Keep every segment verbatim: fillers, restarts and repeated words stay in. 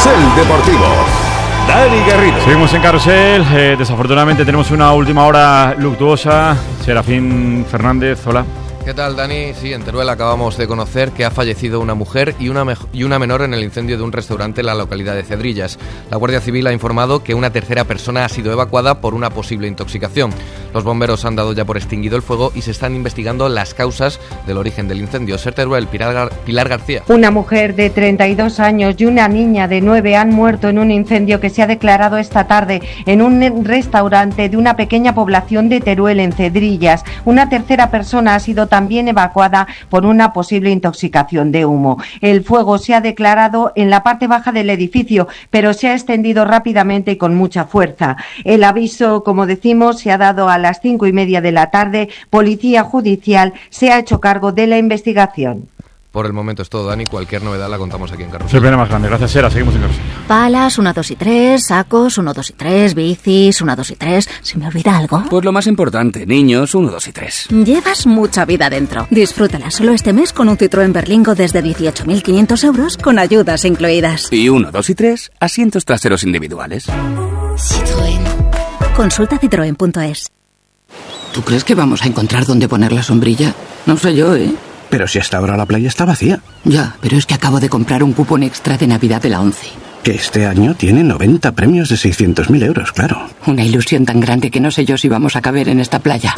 Carrusel Deportivo. Dani Garrido. Seguimos en Carrusel. Eh, desafortunadamente tenemos una última hora luctuosa. Serafín Fernández, hola. ¿Qué tal, Dani? Sí, en Teruel acabamos de conocer que ha fallecido una mujer y una, me- y una menor en el incendio de un restaurante en la localidad de Cedrillas. La Guardia Civil ha informado que una tercera persona ha sido evacuada por una posible intoxicación. Los bomberos han dado ya por extinguido el fuego y se están investigando las causas del origen del incendio. Ser Teruel, Pilar, Gar- Pilar García. Una mujer de treinta y dos años y una niña de nueve han muerto en un incendio que se ha declarado esta tarde en un restaurante de una pequeña población de Teruel, en Cedrillas. Una tercera persona ha sido también evacuada por una posible intoxicación de humo. El fuego se ha declarado en la parte baja del edificio, pero se ha extendido rápidamente y con mucha fuerza. El aviso, como decimos, se ha dado a las cinco y media de la tarde. Policía Judicial se ha hecho cargo de la investigación. Por el momento es todo, Dani. Cualquier novedad la contamos aquí en Carrusel. Soy pena más grande. Gracias, Sera. Seguimos en Carrusel. Palas, uno, dos y tres, sacos, uno, dos y tres, bicis, uno, dos y tres. ¿Se me olvida algo? Pues lo más importante, niños, uno, dos y tres. Llevas mucha vida dentro. Disfrútala solo este mes con un Citroën Berlingo desde dieciocho mil quinientos euros con ayudas incluidas. Y uno, dos y tres, asientos traseros individuales. Citroën. Consulta citroen punto es. ¿Tú crees que vamos a encontrar dónde poner la sombrilla? No sé yo, ¿eh? Pero si hasta ahora la playa está vacía. Ya, pero es que acabo de comprar un cupón extra de Navidad de la ONCE. Que este año tiene noventa premios de seiscientos mil euros, claro. Una ilusión tan grande que no sé yo si vamos a caber en esta playa.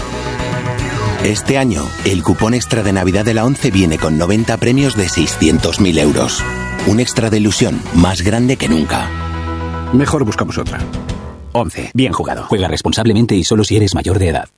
Este año, el cupón extra de Navidad de la ONCE viene con noventa premios de seiscientos mil euros. Un extra de ilusión más grande que nunca. Mejor buscamos otra. ONCE. Bien jugado. Juega responsablemente y solo si eres mayor de edad.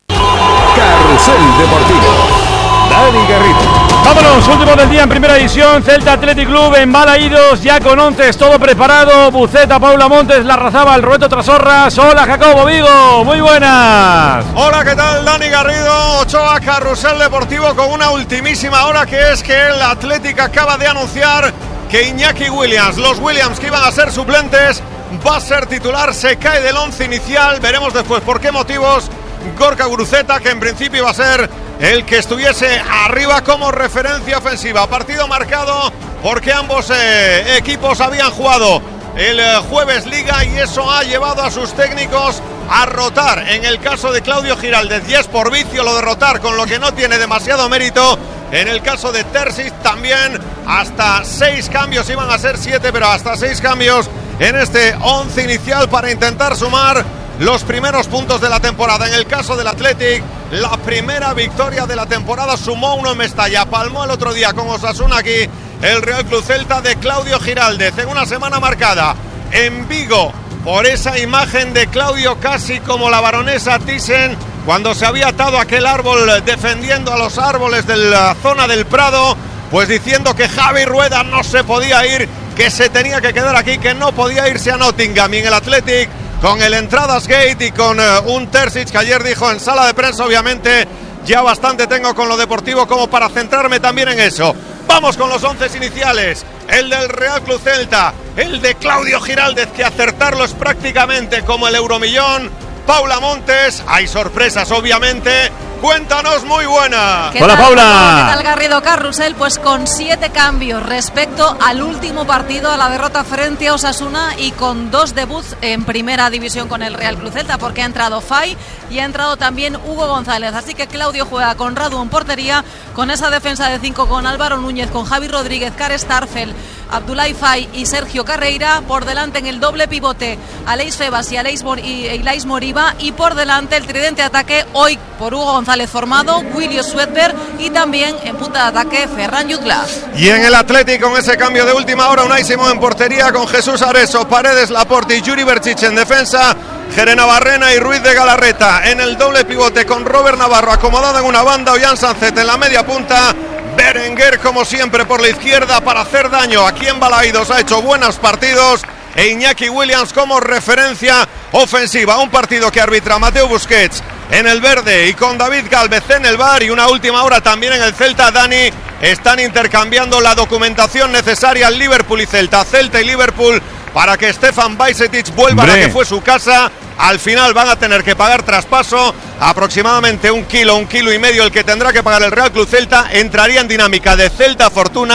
Carrusel Deportivo. Dani Garrido. Vámonos, último del día en primera edición. Celta Athletic Club en Balaídos, ya con once, todo preparado. Buceta, Paula Montes, Larrazábal, Roberto Trasorras. Hola, Jacobo Vigo, muy buenas. Hola, ¿qué tal? Dani Garrido, Ochoa, Carrusel Deportivo con una ultimísima hora, que es que el Athletic acaba de anunciar que Iñaki Williams, los Williams que iban a ser suplentes, va a ser titular, se cae del once inicial. Veremos después por qué motivos. Gorka Guruceta, que en principio iba a ser el que estuviese arriba como referencia ofensiva. Partido marcado porque ambos eh, equipos habían jugado el eh, jueves Liga, y eso ha llevado a sus técnicos a rotar. En el caso de Claudio Giraldez, y es por vicio lo de rotar, con lo que no tiene demasiado mérito. En el caso de Terzic también, hasta seis cambios, iban a ser siete, pero hasta seis cambios en este once inicial para intentar sumar los primeros puntos de la temporada. En el caso del Athletic, la primera victoria de la temporada, sumó uno en Mestalla, palmó el otro día con Osasuna aquí el Real Club Celta de Claudio Giraldez, en una semana marcada en Vigo por esa imagen de Claudio casi como la baronesa Thyssen cuando se había atado a aquel árbol defendiendo a los árboles de la zona del Prado, pues diciendo que Javi Rueda no se podía ir, que se tenía que quedar aquí, que no podía irse a Nottingham. Y en el Athletic, con el Entradas Gate y con uh, un Terzic que ayer dijo en sala de prensa, obviamente ya bastante tengo con lo deportivo como para centrarme también en eso. Vamos con los once iniciales. El del Real Club Celta, el de Claudio Giraldez, que acertarlo es prácticamente como el euromillón. Paula Montes, hay sorpresas obviamente. Cuéntanos, muy buena. Hola, Paula. ¿Qué tal, Garrido? Carrusel, pues con siete cambios respecto al último partido, a la derrota frente a Osasuna, y con dos debuts en primera división con el Real Club Celta, porque ha entrado Fay y ha entrado también Hugo González. Así que Claudio juega con Radu en portería, con esa defensa de cinco con Álvaro Núñez, con Javi Rodríguez, Kare Starfel, Abdoulaye Faye y Sergio Carreira. Por delante en el doble pivote Aleix Febas y Aleix Mor- y Ilais Moriba, y por delante el tridente ataque hoy por Hugo González formado, William Swedberg, y también en punta de ataque Ferran Jutgla. Y en el Athletic, con ese cambio de última hora, Unai Simón en portería, con Jesús Areso, Paredes, Laporte y Yuri Berchich en defensa, Jerena Barrena y Ruiz de Galarreta en el doble pivote, con Robert Navarro acomodado en una banda, Ollán Sancet en la media punta, Berenguer como siempre por la izquierda para hacer daño. Aquí en Balaídos ha hecho buenos partidos, e Iñaki Williams como referencia ofensiva. Un partido que arbitra Mateo Busquets en el verde y con David Gálvez en el V A R, y una última hora también en el Celta. Dani, están intercambiando la documentación necesaria Liverpool y Celta, Celta y Liverpool, para que Stefan Bajcetic vuelva Hombre. a la que fue su casa. Al final van a tener que pagar traspaso, aproximadamente un kilo, un kilo y medio el que tendrá que pagar el Real Club Celta. Entraría en dinámica de Celta Fortuna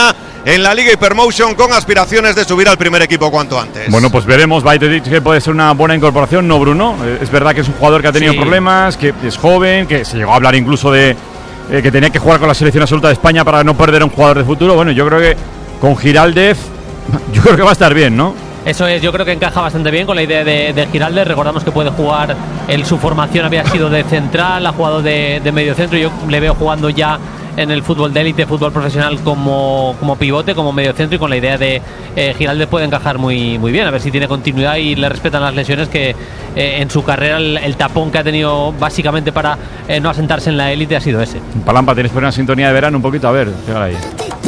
en la Liga Hypermotion con aspiraciones de subir al primer equipo cuanto antes. Bueno, pues veremos. Bajcetic que puede ser una buena incorporación, ¿no, Bruno? Es verdad que es un jugador que ha tenido sí. problemas, que es joven, que se llegó a hablar incluso de eh, que tenía que jugar con la selección absoluta de España para no perder a un jugador de futuro. Bueno, yo creo que con Giraldez, yo creo que va a estar bien, ¿no? Eso es, yo creo que encaja bastante bien con la idea de, de Giraldez. Recordamos que puede jugar, en su formación había sido de central, ha jugado de, de medio centro. Yo le veo jugando ya en el fútbol de élite, fútbol profesional como, como pivote, como medio centro, y con la idea de eh, Giraldez puede encajar muy, muy bien, a ver si tiene continuidad y le respetan las lesiones, que eh, en su carrera el, el tapón que ha tenido básicamente para eh, no asentarse en la élite ha sido ese. Palampa, tienes por una sintonía de verano un poquito, a ver, pégala ahí.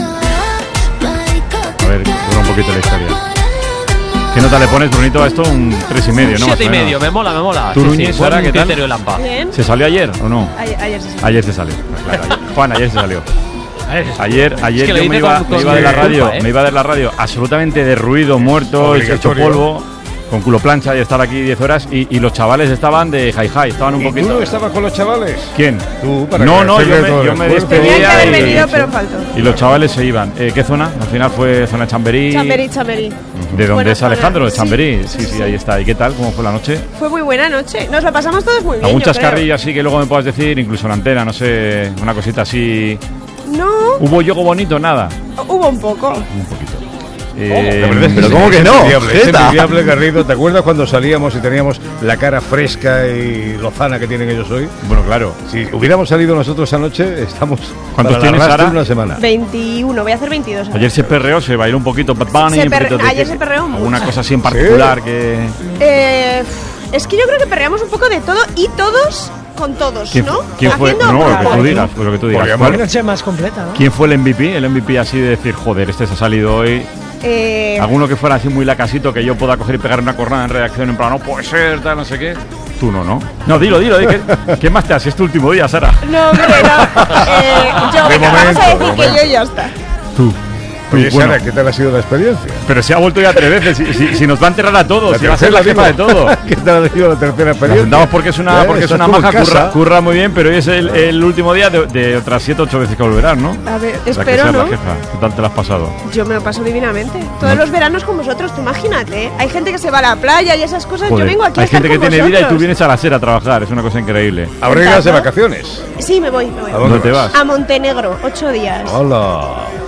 A ver, dura un poquito la historia. ¿Qué nota le pones, Brunito, a esto? Un tres y medio, ¿no? Siete y medio, me mola, me mola. ¿Tú, sí, Núñez, sí, Sara, qué tal? De Lampa. Bien. ¿Se salió ayer o no? Ayer, ayer se salió. Ayer se salió. Claro, ayer. Juan, ayer se salió. Ayer, ayer es que yo me iba, con, me con iba de la radio, culpa, ¿eh? me iba de la radio absolutamente derruido, muerto, hecho polvo, con culo plancha y estar aquí diez horas y, y los chavales estaban de hi hi, estaban un ¿Y poquito. tú no estabas con los chavales? ¿Quién? Tú, para no, que no, yo me, yo me despedía. Tenían que haber y, venido, pero faltó. Y los chavales se iban. Eh, ¿Qué zona? Al final fue zona Chamberí. Chamberí, Chamberí. ¿De dónde Buena es Alejandro? zona. De Chamberí. Sí, Sí, sí, sí, ahí sí. está. ¿Y qué tal? ¿Cómo fue la noche? Fue muy buena noche. Nos lo pasamos todos muy bien. Algún yo creo. chascarrillo así que luego me puedas decir, incluso en antena, no sé, una cosita así. No. ¿Hubo yogo bonito? Nada. Hubo un poco. Un poquito. Oh, Eh, pero ¿cómo que no? Es envidiable, Garrido. ¿Te acuerdas cuando salíamos y teníamos la cara fresca y lozana que tienen ellos hoy? Bueno, claro. Si hubiéramos salido nosotros anoche, estamos. ¿Cuántos para la tienes, rastra Sara? Una semana. veintiuno, voy a hacer veintidós. ahora. Ayer se perreó, se bailó un poquito Bad Bunny. Se un perre- poquito de- ayer se perreó mucho. Alguna cosa así en particular ¿Sí? que. Eh, es que yo creo que perreamos un poco de todo y todos con todos, ¿Quién, ¿no? ¿quién fue? Haciendo No, lo que amor. tú digas, pues lo que tú digas. Porque ¿Cuál- amor- noche más completa, ¿no? ¿Quién fue el M V P? El M V P así de decir, joder, este se ha salido hoy. Eh, Alguno que fuera así muy lacasito, que yo pueda coger y pegar una cornada en reacción, en plan, no puede ser, tal, no sé qué. Tú no, ¿no? No, dilo, dilo. di que- ¿Qué más te hace? Es tu último día, Sara. no, hombre, no. Eh, yo, De venga, vamos momento, a de decir que momento. yo ya está. Tú. Oye, Tú, bueno. Sara, ¿qué tal ha sido la experiencia? Pero se ha vuelto ya tres veces. Si, si- si nos va a enterrar a todos, La si va a ser la tercera, jefa de digo. todo. ¿Qué tal ha sido la tercera Nos experiencia? sentamos porque es una, Eh, porque es estás una tú en maja, casa. curra, curra muy bien, pero hoy es el, el último día de, de otras siete, ocho veces que volverán, ¿no? A ver, La que espero, seas ¿no? la jefa. ¿Qué tal te la has pasado? Yo me lo paso divinamente. Todos No. los veranos con vosotros, tú imagínate. ¿eh? Hay gente que se va a la playa y esas cosas. Joder, yo vengo aquí a hay estar gente que con tiene vida y tú vosotros. vienes a la SER a trabajar, es una cosa increíble. ¿Abrigas de ¿no? vacaciones? Sí, me voy, me voy. ¿A dónde te vas? A Montenegro, ocho días. Hola.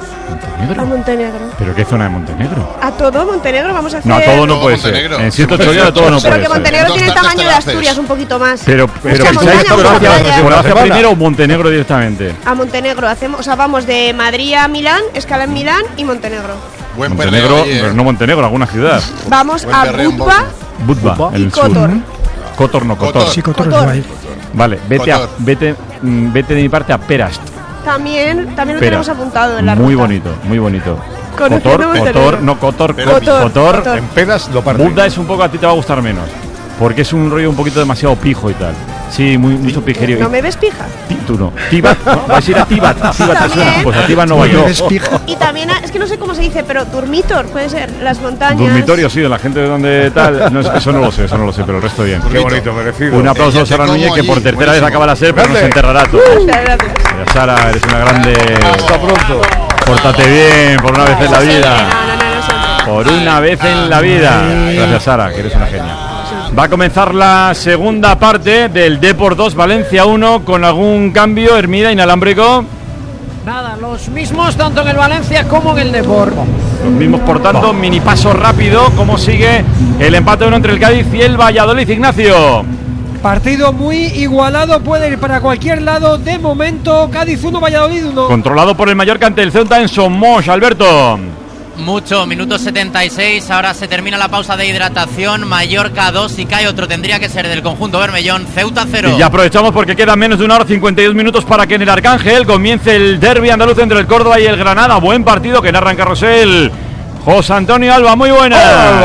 A Montenegro. ¿Pero qué zona de Montenegro? A todo Montenegro vamos a hacer. No, a todo no puede Montenegro. ser. En siete, ocho días todo no Pero puede que ser. Montenegro Dos tiene el tardes tamaño te de lo haces. Asturias un poquito más. Pero, Es pero que a ¿pensáis montaña, que mucha Croacia, playa. Croacia primero o Montenegro directamente? A Montenegro hacemos, o sea, vamos de Madrid a Milán, escala en Milán y Montenegro. Buen Montenegro, perreo, oye. pero no Montenegro, alguna ciudad. Vamos Buen a perreo en Budva Budva, y en el sur. Kotor. Kotor no, Kotor. Kotor. Sí, Cotor es Cotor. guay. Vale, vete, a, Kotor. vete, mm, vete de mi parte a Perast. También, también lo Pera. tenemos apuntado en la Muy ruta. bonito, muy bonito. Conociendo Kotor, Montenegro. Kotor, no Kotor, Pero- Kotor. Kotor, Kotor. En pedas lo parten. Budva es un poco, a ti te va a gustar menos. Porque es un rollo un poquito demasiado pijo y tal. Sí, muy, mucho pijerío. ¿No me ves pija? Ti- Tú no. Tibat, ¿no? Vas a ir a Tibat. Tibat te También. suena. Pues a Tibat no voy yo. ¿Eres pija? Y también, a- es que no sé cómo se dice, pero Dormitor, puede ser, las montañas. Dormitorio, sí, de la gente de donde tal. No, eso no lo sé, eso no lo sé, pero el resto bien. Qué bonito, merecido. Un aplauso a Ya te Sara como Núñez, que allí, por tercera vez buenísimo. acaba la SER, pero nos Grande. enterrará a todos. Muchas gracias. Mira, Sara, eres una grande. Hasta pronto. Pórtate bien, por una vez en la No, vida. no, no, no siempre. Por una vez en la vida. Gracias, Sara, que eres una genia. Va a comenzar la segunda parte del Depor dos, Valencia uno, con algún cambio, Hermida, inalámbrico. Nada, los mismos tanto en el Valencia como en el Depor. Los mismos, por tanto, mini paso rápido. ¿Cómo sigue el empate uno entre el Cádiz y el Valladolid, Ignacio? Partido muy igualado, puede ir para cualquier lado. De momento, Cádiz uno, Valladolid uno. Controlado por el Mallorca ante el Ceuta en Somos, Alberto. Mucho, minuto setenta y seis, ahora se termina la pausa de hidratación, Mallorca dos y cae otro, tendría que ser del conjunto Bermellón, Ceuta cero. Y ya aprovechamos porque quedan menos de una hora cincuenta y dos minutos para que en el Arcángel comience el derbi andaluz entre el Córdoba y el Granada. Buen partido que narra en Carrusel José Antonio Alba, muy buenas.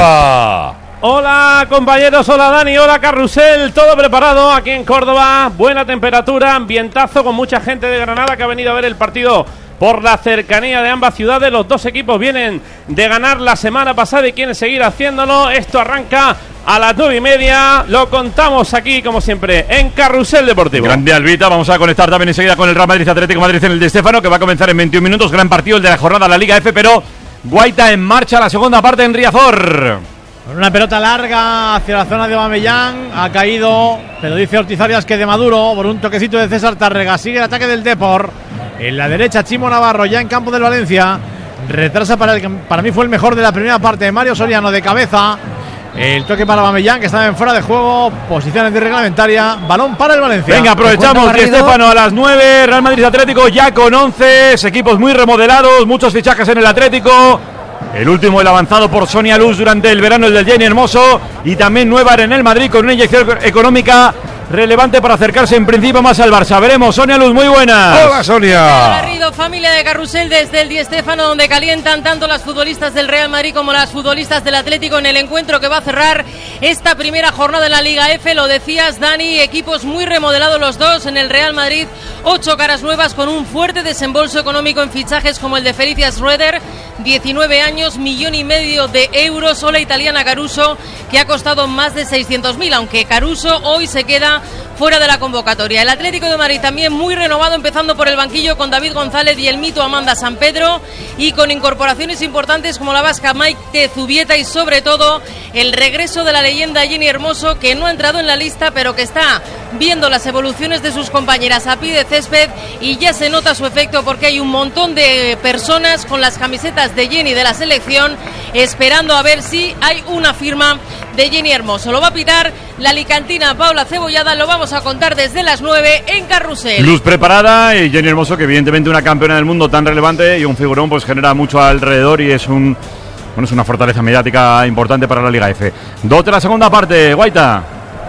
Alba. Hola compañeros, hola Dani, hola Carrusel, todo preparado aquí en Córdoba, buena temperatura, ambientazo con mucha gente de Granada que ha venido a ver el partido por la cercanía de ambas ciudades. Los dos equipos vienen de ganar la semana pasada y quieren seguir haciéndolo. Esto arranca a las nueve y media. Lo contamos aquí, como siempre, en Carrusel Deportivo. Grande Albita, vamos a conectar también enseguida con el Real Madrid Atlético Madrid en el de Stéfano, que va a comenzar en veintiún minutos. Gran partido el de la jornada de la Liga F, pero Guaita en marcha, la segunda parte en Riazor. Una pelota larga hacia la zona de Aubameyang, ha caído, pero dice Ortiz Arias que de Maduro, por un toquecito de César Tárrega. Sigue el ataque del Depor. En la derecha Chimo Navarro, ya en campo del Valencia. Retrasa para el que para mí fue el mejor de la primera parte, Mario Soriano de cabeza. El toque para Aubameyang, que estaba en fuera de juego, posición antirreglamentaria, balón para el Valencia. Venga, aprovechamos Di Stéfano a las nueve, Real Madrid Atlético ya con once, equipos muy remodelados, muchos fichajes en el Atlético. El último, el avanzado por Sonia Luz durante el verano, el del Jenny Hermoso, y también Nuevar en el Madrid con una inyección económica relevante para acercarse en principio más al Barça. Veremos. Sonia Luz, muy buenas. Hola, Sonia. Garrido, familia de Carrusel desde el Di Stéfano, donde calientan tanto las futbolistas del Real Madrid como las futbolistas del Atlético en el encuentro que va a cerrar esta primera jornada de la Liga F. Lo decías, Dani, equipos muy remodelados los dos. En el Real Madrid, ocho caras nuevas con un fuerte desembolso económico en fichajes como el de Felicia Schroeder, diecinueve años, millón y medio de euros, o la italiana Caruso, que ha costado más de seiscientos mil, aunque Caruso hoy se queda fuera de la convocatoria. El Atlético de Madrid también muy renovado, empezando por el banquillo con David González y el mito Amanda San Pedro, y con incorporaciones importantes como la vasca Maite Zubieta y sobre todo el regreso de la leyenda Jenny Hermoso, que no ha entrado en la lista pero que está viendo las evoluciones de sus compañeras a pie de césped, y ya se nota su efecto porque hay un montón de personas con las camisetas de Jenny de la selección esperando a ver si hay una firma de Jenny Hermoso. Lo va a pitar la alicantina Paula Cebollada, lo vamos a contar desde las nueve en Carrusel. Luz preparada y Jenny Hermoso, que evidentemente una campeona del mundo tan relevante y un figurón, pues genera mucho alrededor y es un bueno es una fortaleza mediática importante para la Liga F. Dos de la segunda parte, Guaita.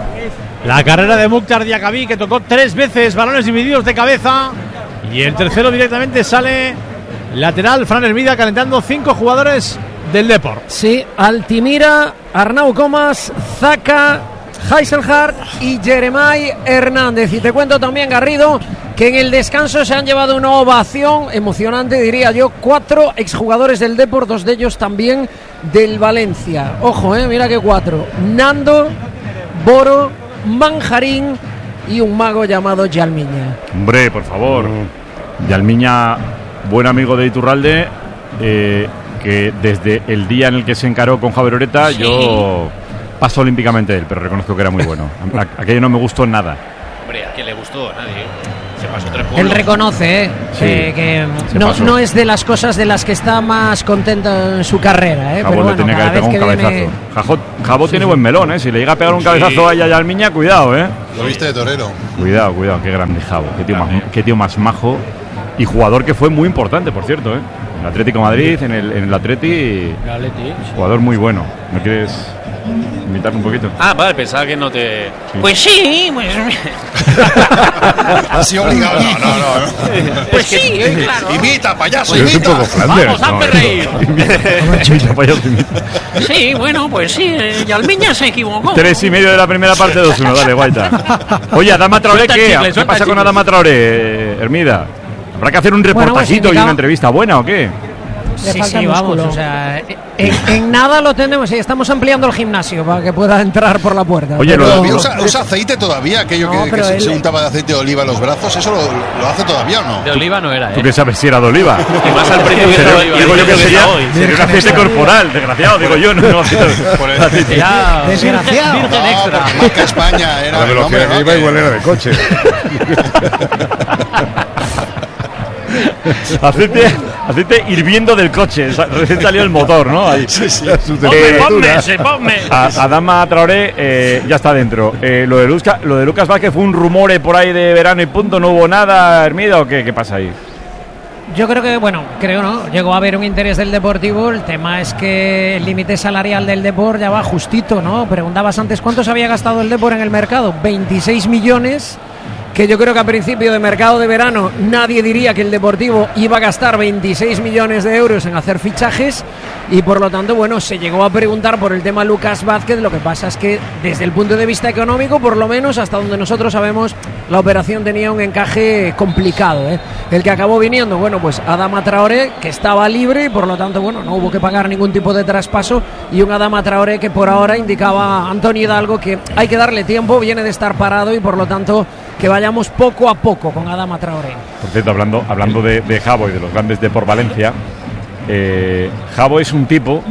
La carrera de Mukhtar Diakhaby, que tocó tres veces balones divididos de cabeza, y el tercero directamente sale lateral. Fran Hermida calentando cinco jugadores del Depor. Sí, Altimira, Arnau Comas, Zaka, Heiselhardt y Jeremai Hernández. Y te cuento también, Garrido, que en el descanso se han llevado una ovación emocionante, diría yo, cuatro exjugadores del Depor, dos de ellos también del Valencia. Ojo, eh, mira que cuatro: Nando, Boro, Manjarín y un mago llamado Yalmiña. Hombre, por favor. Mm. Yalmiña, buen amigo de Iturralde, eh, que desde el día en el que se encaró con Javier Oreta, sí, yo paso olímpicamente de él, pero reconozco que era muy bueno. Aquello no me gustó nada. Hombre, ¿a quién le gustó? Nadie. Se pasó tres pueblos. Él reconoce, ¿eh? Sí, eh, que no, no es de las cosas de las que está más contento en su carrera, ¿eh? Jabot pero le bueno, tenía que haber pegado un cabezazo. Viene... Jabot, Jabot sí, tiene sí. buen melón, ¿eh? Si le llega a pegar un cabezazo sí. a Yalmiña, cuidado, ¿eh? Lo viste de torero. Cuidado, cuidado, qué grande Jabot. Qué tío, más, qué tío más majo. Y jugador que fue muy importante, por cierto, ¿eh? En el Atlético de Madrid, en el, en el Atleti. El Atleti, sí. Jugador muy bueno. ¿No quieres imitar un poquito? Ah, vale, pensaba que no te... Sí. Pues sí, pues... Así obligado, no, no, no. Pues sí, claro. Imita, payaso, pues imita. Es un poco Flanders. Vamos, hazme no, reír. Imita, payaso, imita. Sí, bueno, pues sí, eh, Yalmiña se equivocó. Tres y medio de la primera parte, dos uno, dale, Guaita. Oye, Adama Traoré, ¿qué? Chicle, ¿Qué pasa chicle. con Adama Traoré, eh, Hermida? ¿Habrá que hacer un reportajito bueno, pues, y una entrevista buena o qué? Sí, sí, vamos, o sea, en, en nada lo tenemos y estamos ampliando el gimnasio para que pueda entrar por la puerta. Oye, pero, todavía usa, usa aceite todavía, aquello no, que, que se, él... se untaba de aceite de oliva en los brazos, ¿eso lo, lo hace todavía o no? De oliva no era, ¿eh? ¿Tú qué sabes si era de oliva? Y más al principio que de oliva. Digo yo que sería, sería un aceite corporal, desgraciado, digo yo, no, no por el, aceite. Ya, desgraciado. Virgen no, extra. Marca España era el nombre, que iba igual era de coche. aceite, aceite hirviendo del coche, recién salió el motor, ¿no? Ahí. Sí, sí. Ponme, ponme, sí, ponme. Adama Traoré eh, ya está dentro. Eh, lo, de Lucas, lo de Lucas Vázquez fue un rumor por ahí de verano y punto, ¿no hubo nada, Hermida, o qué, qué pasa ahí? Yo creo que, bueno, creo no, llegó a haber un interés del Deportivo. El tema es que el límite salarial del Depor ya va justito, ¿no? Preguntabas antes cuántos había gastado el Depor en el mercado, veintiséis millones, que yo creo que a principio de mercado de verano nadie diría que el Deportivo iba a gastar veintiséis millones de euros en hacer fichajes y por lo tanto, bueno, se llegó a preguntar por el tema Lucas Vázquez. Lo que pasa es que desde el punto de vista económico, por lo menos hasta donde nosotros sabemos, la operación tenía un encaje complicado, ¿eh? El que acabó viniendo, bueno, pues Adama Traoré, que estaba libre y por lo tanto, bueno, no hubo que pagar ningún tipo de traspaso, y un Adama Traoré que por ahora indicaba a Antonio Hidalgo que hay que darle tiempo, viene de estar parado y por lo tanto que vayamos poco a poco con Adama Traoré. Por cierto, hablando, hablando de, de Jabo y de los grandes de por Valencia, eh, Jabo es un tipo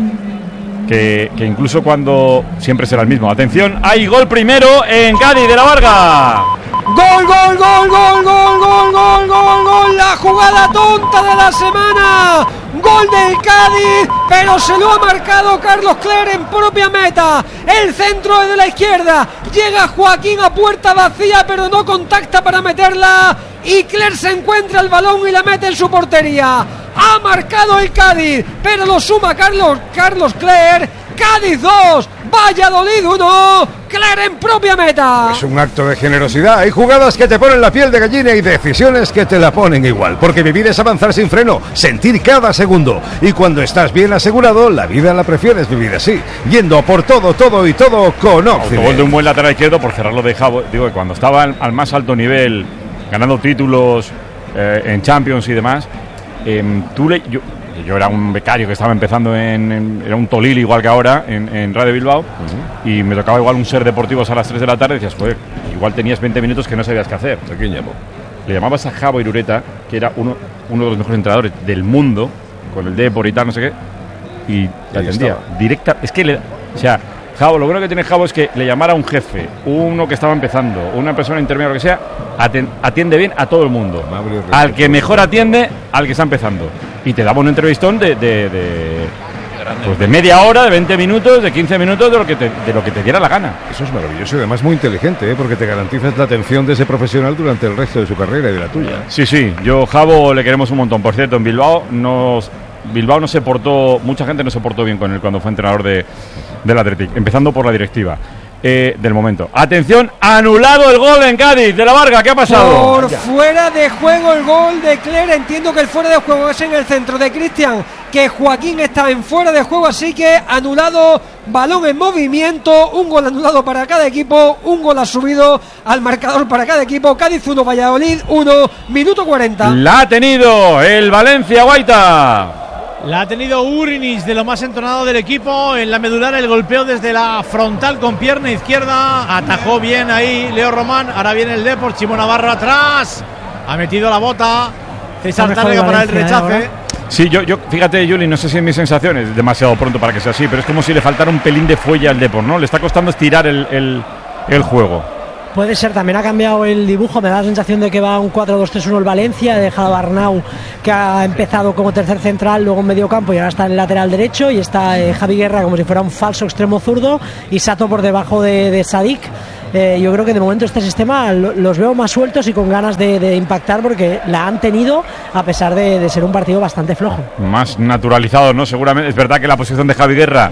que, que incluso cuando siempre será el mismo. Atención, hay gol primero en Cádiz de la Varga. Gol, gol, gol, gol, gol, gol, gol, gol, gol, la jugada tonta de la semana. Gol del Cádiz, pero se lo ha marcado Carlos Cler en propia meta. El centro es de la izquierda. Llega Joaquín a puerta vacía, pero no contacta para meterla. Y Cler se encuentra el balón y la mete en su portería. Ha marcado el Cádiz, pero lo suma Carlos, Carlos Cler. Cádiz dos, Valladolid uno, Cler en propia meta. Es un acto de generosidad. Hay jugadas que te ponen la piel de gallina y decisiones que te la ponen igual. Porque vivir es avanzar sin freno, sentir cada segundo. Y cuando estás bien asegurado, la vida la prefieres vivir así, yendo por todo, todo y todo con Occident. Autogol de un buen lateral izquierdo, por cerrarlo de Jabo. Digo que cuando estaba al, al más alto nivel, ganando títulos eh, en Champions y demás, eh, tú le... Yo, Yo era un becario que estaba empezando en, en era un Tolil igual que ahora en, en Radio Bilbao, uh-huh. Y me tocaba igual un Ser Deportivos a las tres de la tarde y decías, joder, igual tenías veinte minutos que no sabías qué hacer. ¿A quién llamó? Le llamabas a Jabo Irureta, que era uno, uno de los mejores entrenadores del mundo, con el Depor y tal, no sé qué, y te atendía directa. Es que, le, o sea, Jabo, lo bueno que tiene Jabo es que le llamara a un jefe, uno que estaba empezando, una persona intermedia, lo que sea, atiende bien a todo el mundo. Al que mejor atiende, al que está empezando. Y te daba un entrevistón de, de, de, pues de media hora, de veinte minutos, de quince minutos, de lo que te, de lo que te diera la gana. Eso es maravilloso y además muy inteligente, ¿eh? Porque te garantizas la atención de ese profesional durante el resto de su carrera y de la tuya. Sí, sí, yo Jabo le queremos un montón. Por cierto, en Bilbao nos, Bilbao no se portó, mucha gente no se portó bien con él cuando fue entrenador de, del Athletic, empezando por la directiva. Eh, del momento. Atención, anulado el gol en Cádiz de la Varga. ¿Qué ha pasado? Por fuera de juego el gol de Cler. Entiendo que el fuera de juego es en el centro de Cristian, que Joaquín está en fuera de juego, así que anulado, balón en movimiento, un gol anulado para cada equipo, un gol ha subido al marcador para cada equipo. Cádiz uno, Valladolid uno, minuto cuarenta. La ha tenido el Valencia, Guaita. La ha tenido Urinis, de lo más entonado del equipo. En la medular el golpeo desde la frontal con pierna izquierda. Atajó bien ahí Leo Román. Ahora viene el Depor, Chimo Navarro atrás. Ha metido la bota. César Tárrega para el rechace. Sí, yo, yo, fíjate, Juli, no sé si en mis sensaciones, es demasiado pronto para que sea así, pero es como si le faltara un pelín de fuelle al Depor, ¿no? Le está costando estirar el, el, el juego. Puede ser, también ha cambiado el dibujo, me da la sensación de que va un cuatro dos tres uno el Valencia, ha dejado a Arnau, que ha empezado como tercer central, luego en medio campo y ahora está en el lateral derecho, y está eh, Javi Guerra como si fuera un falso extremo zurdo, y Sato por debajo de, de Sadik. Eh, yo creo que de momento este sistema lo, los veo más sueltos y con ganas de, de impactar, porque la han tenido a pesar de, de ser un partido bastante flojo. Más naturalizado, ¿no? Seguramente, es verdad que la posición de Javi Guerra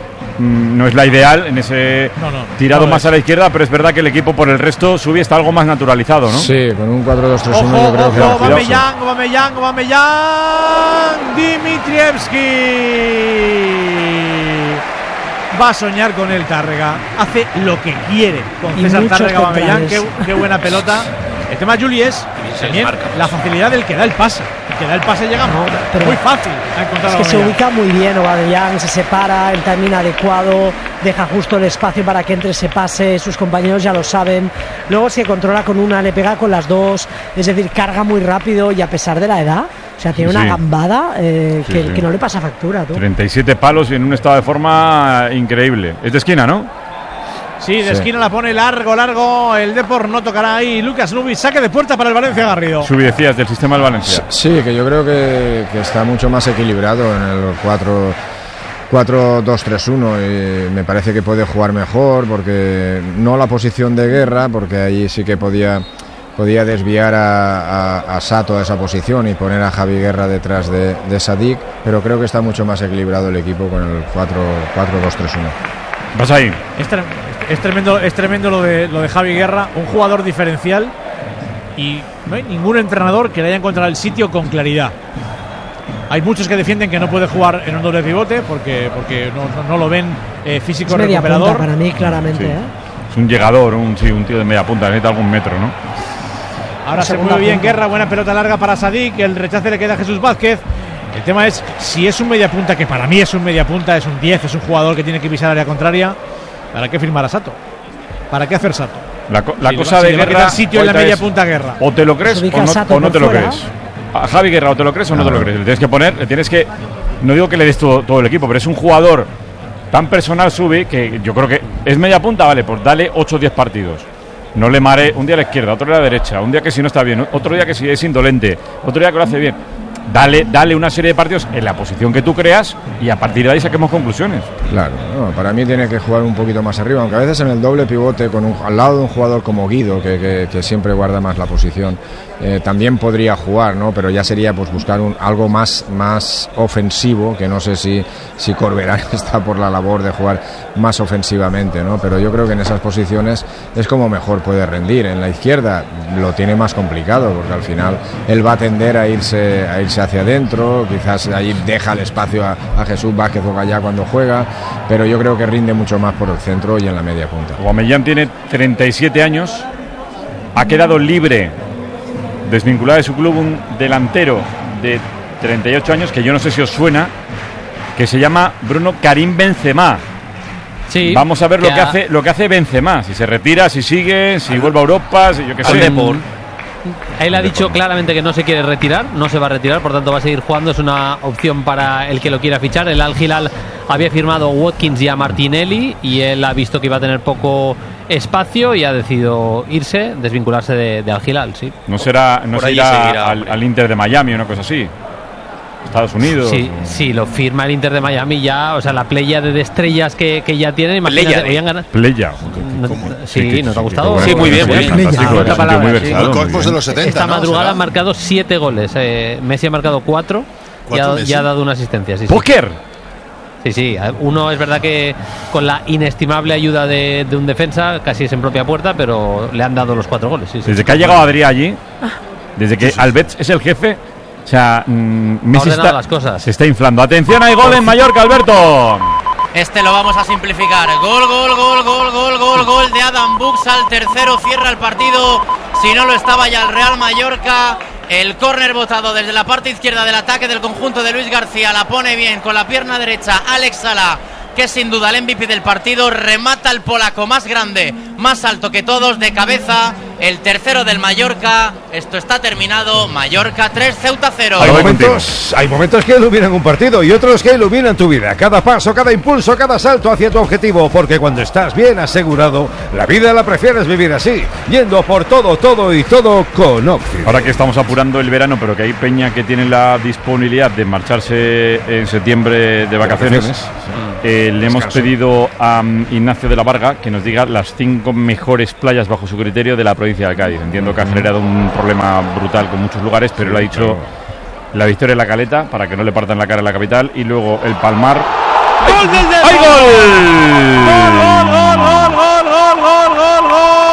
no es la ideal en ese no, no, tirado no más a la izquierda, pero es verdad que el equipo por el resto sube, está algo más naturalizado, ¿no? Sí, con un cuatro dos tres uno yo creo ojo, que Aubameyang, Aubameyang, Aubameyang, Dimitrievski va a soñar con el Tárrega, hace lo que quiere con y César Tárrega. Aubameyang, qué, qué buena pelota. El tema, Juli, es también la facilidad del que da el pase. El que da el pase llega no, pero muy fácil a encontrar. Es que se ubica muy bien Aubameyang, se separa, el timing adecuado, deja justo el espacio para que entre ese pase, sus compañeros ya lo saben. Luego se controla con una, le pega con las dos, es decir, carga muy rápido y a pesar de la edad, o sea, tiene sí. una gambada eh, sí, que, sí. que no le pasa factura. ¿Tú? treinta y siete palos y en un estado de forma increíble. Es de esquina, ¿no? Sí, de sí. esquina la pone largo, largo. El Depor no tocará ahí. Lucas Lubi, saque de puerta para el Valencia, Garrido. Subi, decías del sistema del Valencia. Sí, que yo creo que, que está mucho más equilibrado en el cuatro dos tres uno y me parece que puede jugar mejor, porque no la posición de Guerra, porque ahí sí que podía podía desviar a, a, a Sato a esa posición y poner a Javi Guerra detrás de, de Sadik, pero creo que está mucho más equilibrado el equipo con el cuatro dos tres uno. Vas ahí. Es, tre- es tremendo, es tremendo lo de lo de Javi Guerra, un jugador diferencial y no hay ningún entrenador que le haya encontrado el sitio con claridad. Hay muchos que defienden que no puede jugar en un doble pivote porque, porque no, no, no lo ven eh, físico es media recuperador. Punta para mí, claramente. Sí. ¿eh? Es un llegador, un, sí, un tío de media punta, necesita algún metro, ¿no? Ahora se mueve bien Guerra, buena pelota larga para Sadik, el rechace le queda a Jesús Vázquez. El tema es si es un media punta, que para mí es un media punta, es un diez, es un jugador que tiene que pisar área contraria. ¿Para qué firmar a Sato? ¿Para qué hacer Sato? La, co la si cosa le, de si Guerra sitio en la media punta Guerra. O te lo crees o no, o no te lo crees. A Javi Guerra o te lo crees o no, no te lo crees. Le tienes que poner, le tienes que. No digo que le des todo, todo el equipo, pero es un jugador tan personal, Subi, que yo creo que es media punta, vale, pues dale ocho o diez partidos. No le mare un día a la izquierda, otro día a la derecha, un día que si no está bien, otro día que si es indolente, otro día que lo hace bien. Dale, dale una serie de partidos en la posición que tú creas y a partir de ahí saquemos conclusiones. Claro, no, para mí tiene que jugar un poquito más arriba, aunque a veces en el doble pivote con un, al lado de un jugador como Guido, que, que, que siempre guarda más la posición, eh, también podría jugar, ¿no? Pero ya sería pues buscar un, algo más, más ofensivo, que no sé si, si Corberán está por la labor de jugar más ofensivamente, ¿no? Pero yo creo que en esas posiciones es como mejor puede rendir. En la izquierda lo tiene más complicado, porque al final él va a tender a irse, a irse hacia adentro, quizás ahí deja el espacio a, a Jesús Vázquez o Gallá cuando juega, pero yo creo que rinde mucho más por el centro y en la media punta. Aubameyang tiene treinta y siete años, ha quedado libre, desvinculado de su club, un delantero de treinta y ocho años, que yo no sé si os suena, que se llama Bruno Karim Benzema. Sí, vamos a ver lo que que ha... hace lo que hace Benzema, si se retira, si sigue, si vuelve a Europa, si yo qué sé. Él ha dicho claramente que no se quiere retirar, no se va a retirar, por tanto va a seguir jugando, es una opción para el que lo quiera fichar. El Al Hilal había firmado a Watkins y a Martinelli y él ha visto que iba a tener poco espacio y ha decidido irse, desvincularse de, de Al Hilal, sí. No será, no se irá al, al Inter de Miami o una cosa así. Estados Unidos. Sí, sí, lo firma el Inter de Miami ya, o sea, la playa de estrellas que, que ya tienen, imagínate, habían ganado. Playa. Sí, ¿nos ha gustado? Sí, muy bien, muy bien. El Cosmos de los setenta. Esta ¿no? madrugada ¿Será? ha marcado siete goles. Eh, Messi ha marcado cuatro y ha, y ha dado una asistencia. Sí, ¡Póker! Sí, sí. Uno es verdad que con la inestimable ayuda de, de un defensa, casi es en propia puerta, pero le han dado los cuatro goles. Sí, sí. Desde que ha llegado Adrià allí, desde que Albets es el jefe. O sea, mmm, Messi está, las cosas. se está inflando. Atención, hay gol en Mallorca, Alberto. Este lo vamos a simplificar. Gol, gol, gol, gol, gol, gol, gol de Adam Bux al tercero. Cierra el partido. Si no lo estaba ya el Real Mallorca. El córner botado desde la parte izquierda del ataque del conjunto de Luis García. La pone bien con la pierna derecha Alex Sala, que es sin duda el M V P del partido. Remata el polaco más grande, más alto que todos, de cabeza. El tercero del Mallorca. Esto está terminado. Mallorca tres, Ceuta cero. Hay momentos, hay momentos que iluminan un partido y otros que iluminan tu vida. Cada paso, cada impulso, cada salto hacia tu objetivo. Porque cuando estás bien asegurado, la vida la prefieres vivir así, yendo por todo, todo y todo con Occident. Ahora que estamos apurando el verano, pero que hay peña que tiene la disponibilidad de marcharse en septiembre de vacaciones, vacaciones. eh, le hemos pedido a um, Ignacio de la Varga que nos diga las cinco mejores playas bajo su criterio de la provincia de Cádiz. Entiendo que ha generado un problema brutal con muchos lugares, pero él ha dicho la Victoria de la Caleta, para que no le partan la cara en la capital, y luego el Palmar. ¡Gol del Depor! ¡Hay gol! ¡Gol, gol, gol, gol, gol, gol, gol,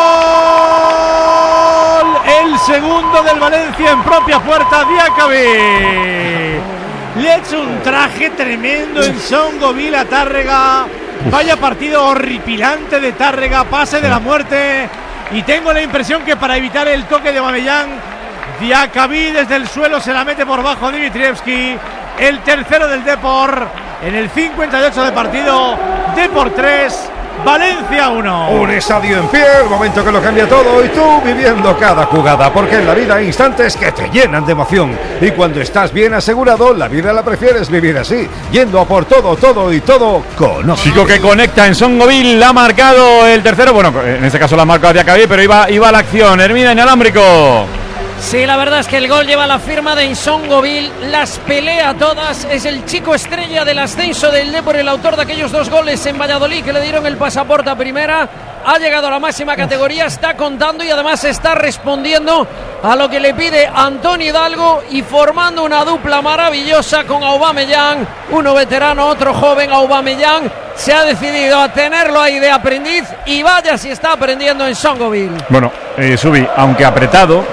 gol! El segundo del Valencia en propia puerta, Diacabí. Le ha hecho un traje tremendo en Songoville a Tárrega. Vaya partido horripilante de Tárrega, pase de la muerte. Y tengo la impresión que para evitar el toque de Aubameyang, Diacabí desde el suelo se la mete por bajo Dimitrievski. El tercero del Depor en el cincuenta y ocho de partido. Depor tres, Valencia uno. Un estadio en pie, el momento que lo cambia todo y tú viviendo cada jugada, porque en la vida hay instantes que te llenan de emoción y cuando estás bien asegurado, la vida la prefieres vivir así, yendo a por todo, todo y todo con Occident. Chico que conecta en Songoville, ha marcado el tercero, bueno, en este caso la ha marcado Diacabí, pero iba, iba a la acción. Hermida inalámbrico. Sí, la verdad es que el gol lleva la firma de Insongoville, las pelea todas, es el chico estrella del ascenso del Depor, el autor de aquellos dos goles en Valladolid que le dieron el pasaporte a primera, ha llegado a la máxima categoría, está contando y además está respondiendo a lo que le pide Antonio Hidalgo y formando una dupla maravillosa con Aubameyang, uno veterano, otro joven. Aubameyang se ha decidido a tenerlo ahí de aprendiz y vaya si está aprendiendo en Songoville. Bueno, eh, Subi, aunque apretado,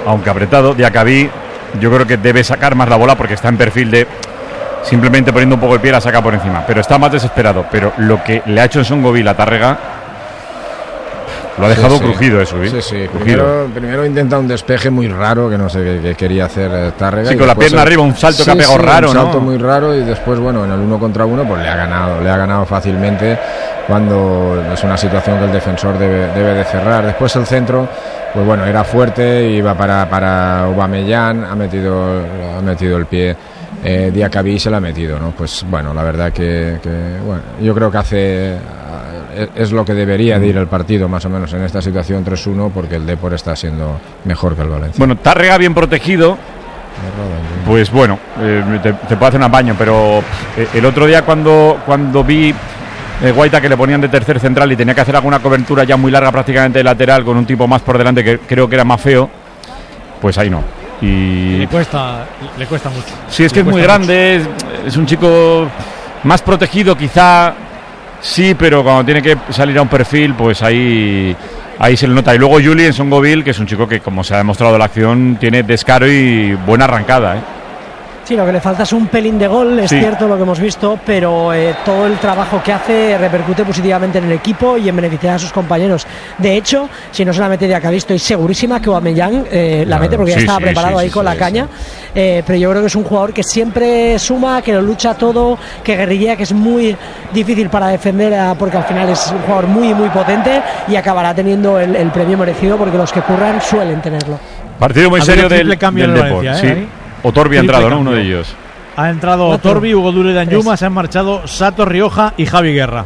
aunque apretado. Diacabí, yo creo que debe sacar más la bola porque está en perfil de simplemente poniendo un poco el pie la saca por encima, pero está más desesperado. Pero lo que le ha hecho en Songoville a Tárrega lo ha dejado sí, sí. crujido eso, ¿sí? Sí, sí. Primero, primero intenta un despeje muy raro que no sé qué, qué quería hacer Tárrega. Sí, con la pierna el, arriba, un salto sí, que ha pegado sí, raro, un salto ¿no? muy raro y después, bueno, en el uno contra uno pues le ha ganado, le ha ganado fácilmente cuando es una situación que el defensor debe, debe de cerrar. Después el centro, pues bueno, era fuerte, iba para, para Aubameyang, ha metido, ha metido el pie. Eh, Diacabí se la ha metido, ¿no? Pues bueno, la verdad que, que bueno, yo creo que hace es lo que debería de ir el partido más o menos en esta situación tres uno porque el Depor está siendo mejor que el Valencia. Bueno, Tárrega bien protegido, pues bueno, eh, te, te puede hacer un apaño, pero eh, el otro día cuando, cuando vi eh, Guaita que le ponían de tercer central y tenía que hacer alguna cobertura ya muy larga prácticamente de lateral con un tipo más por delante que creo que era más feo, pues ahí no. Y le cuesta, le cuesta mucho. Sí, es que es muy grande, es, es un chico más protegido quizá, sí, pero cuando tiene que salir a un perfil, pues ahí, ahí se le nota. Y luego Juli en Songoville, que es un chico que, como se ha demostrado en la acción, tiene descaro y buena arrancada, ¿eh? Sí, lo que le falta es un pelín de gol, es sí. cierto lo que hemos visto, pero eh, todo el trabajo que hace repercute positivamente en el equipo y en beneficiar a sus compañeros. De hecho, si no se la mete Diacabí, estoy segurísima que Aubameyang eh, la mete porque sí, ya estaba sí, preparado sí, ahí sí, con sí, la sí, caña. Sí. Eh, pero yo creo que es un jugador que siempre suma, que lo lucha todo, que guerrillea, que es muy difícil para defender, a, porque al final es un jugador muy, muy potente y acabará teniendo el, el premio merecido porque los que curran suelen tenerlo. Partido muy serio del, cambio del de Depor, Valencia, ¿eh? sí. Otorbi ha entrado, ¿no? Uno de ellos. Ha entrado Otorbi, Hugo Duro y Danjuma, se han marchado Sato Rioja y Javi Guerra.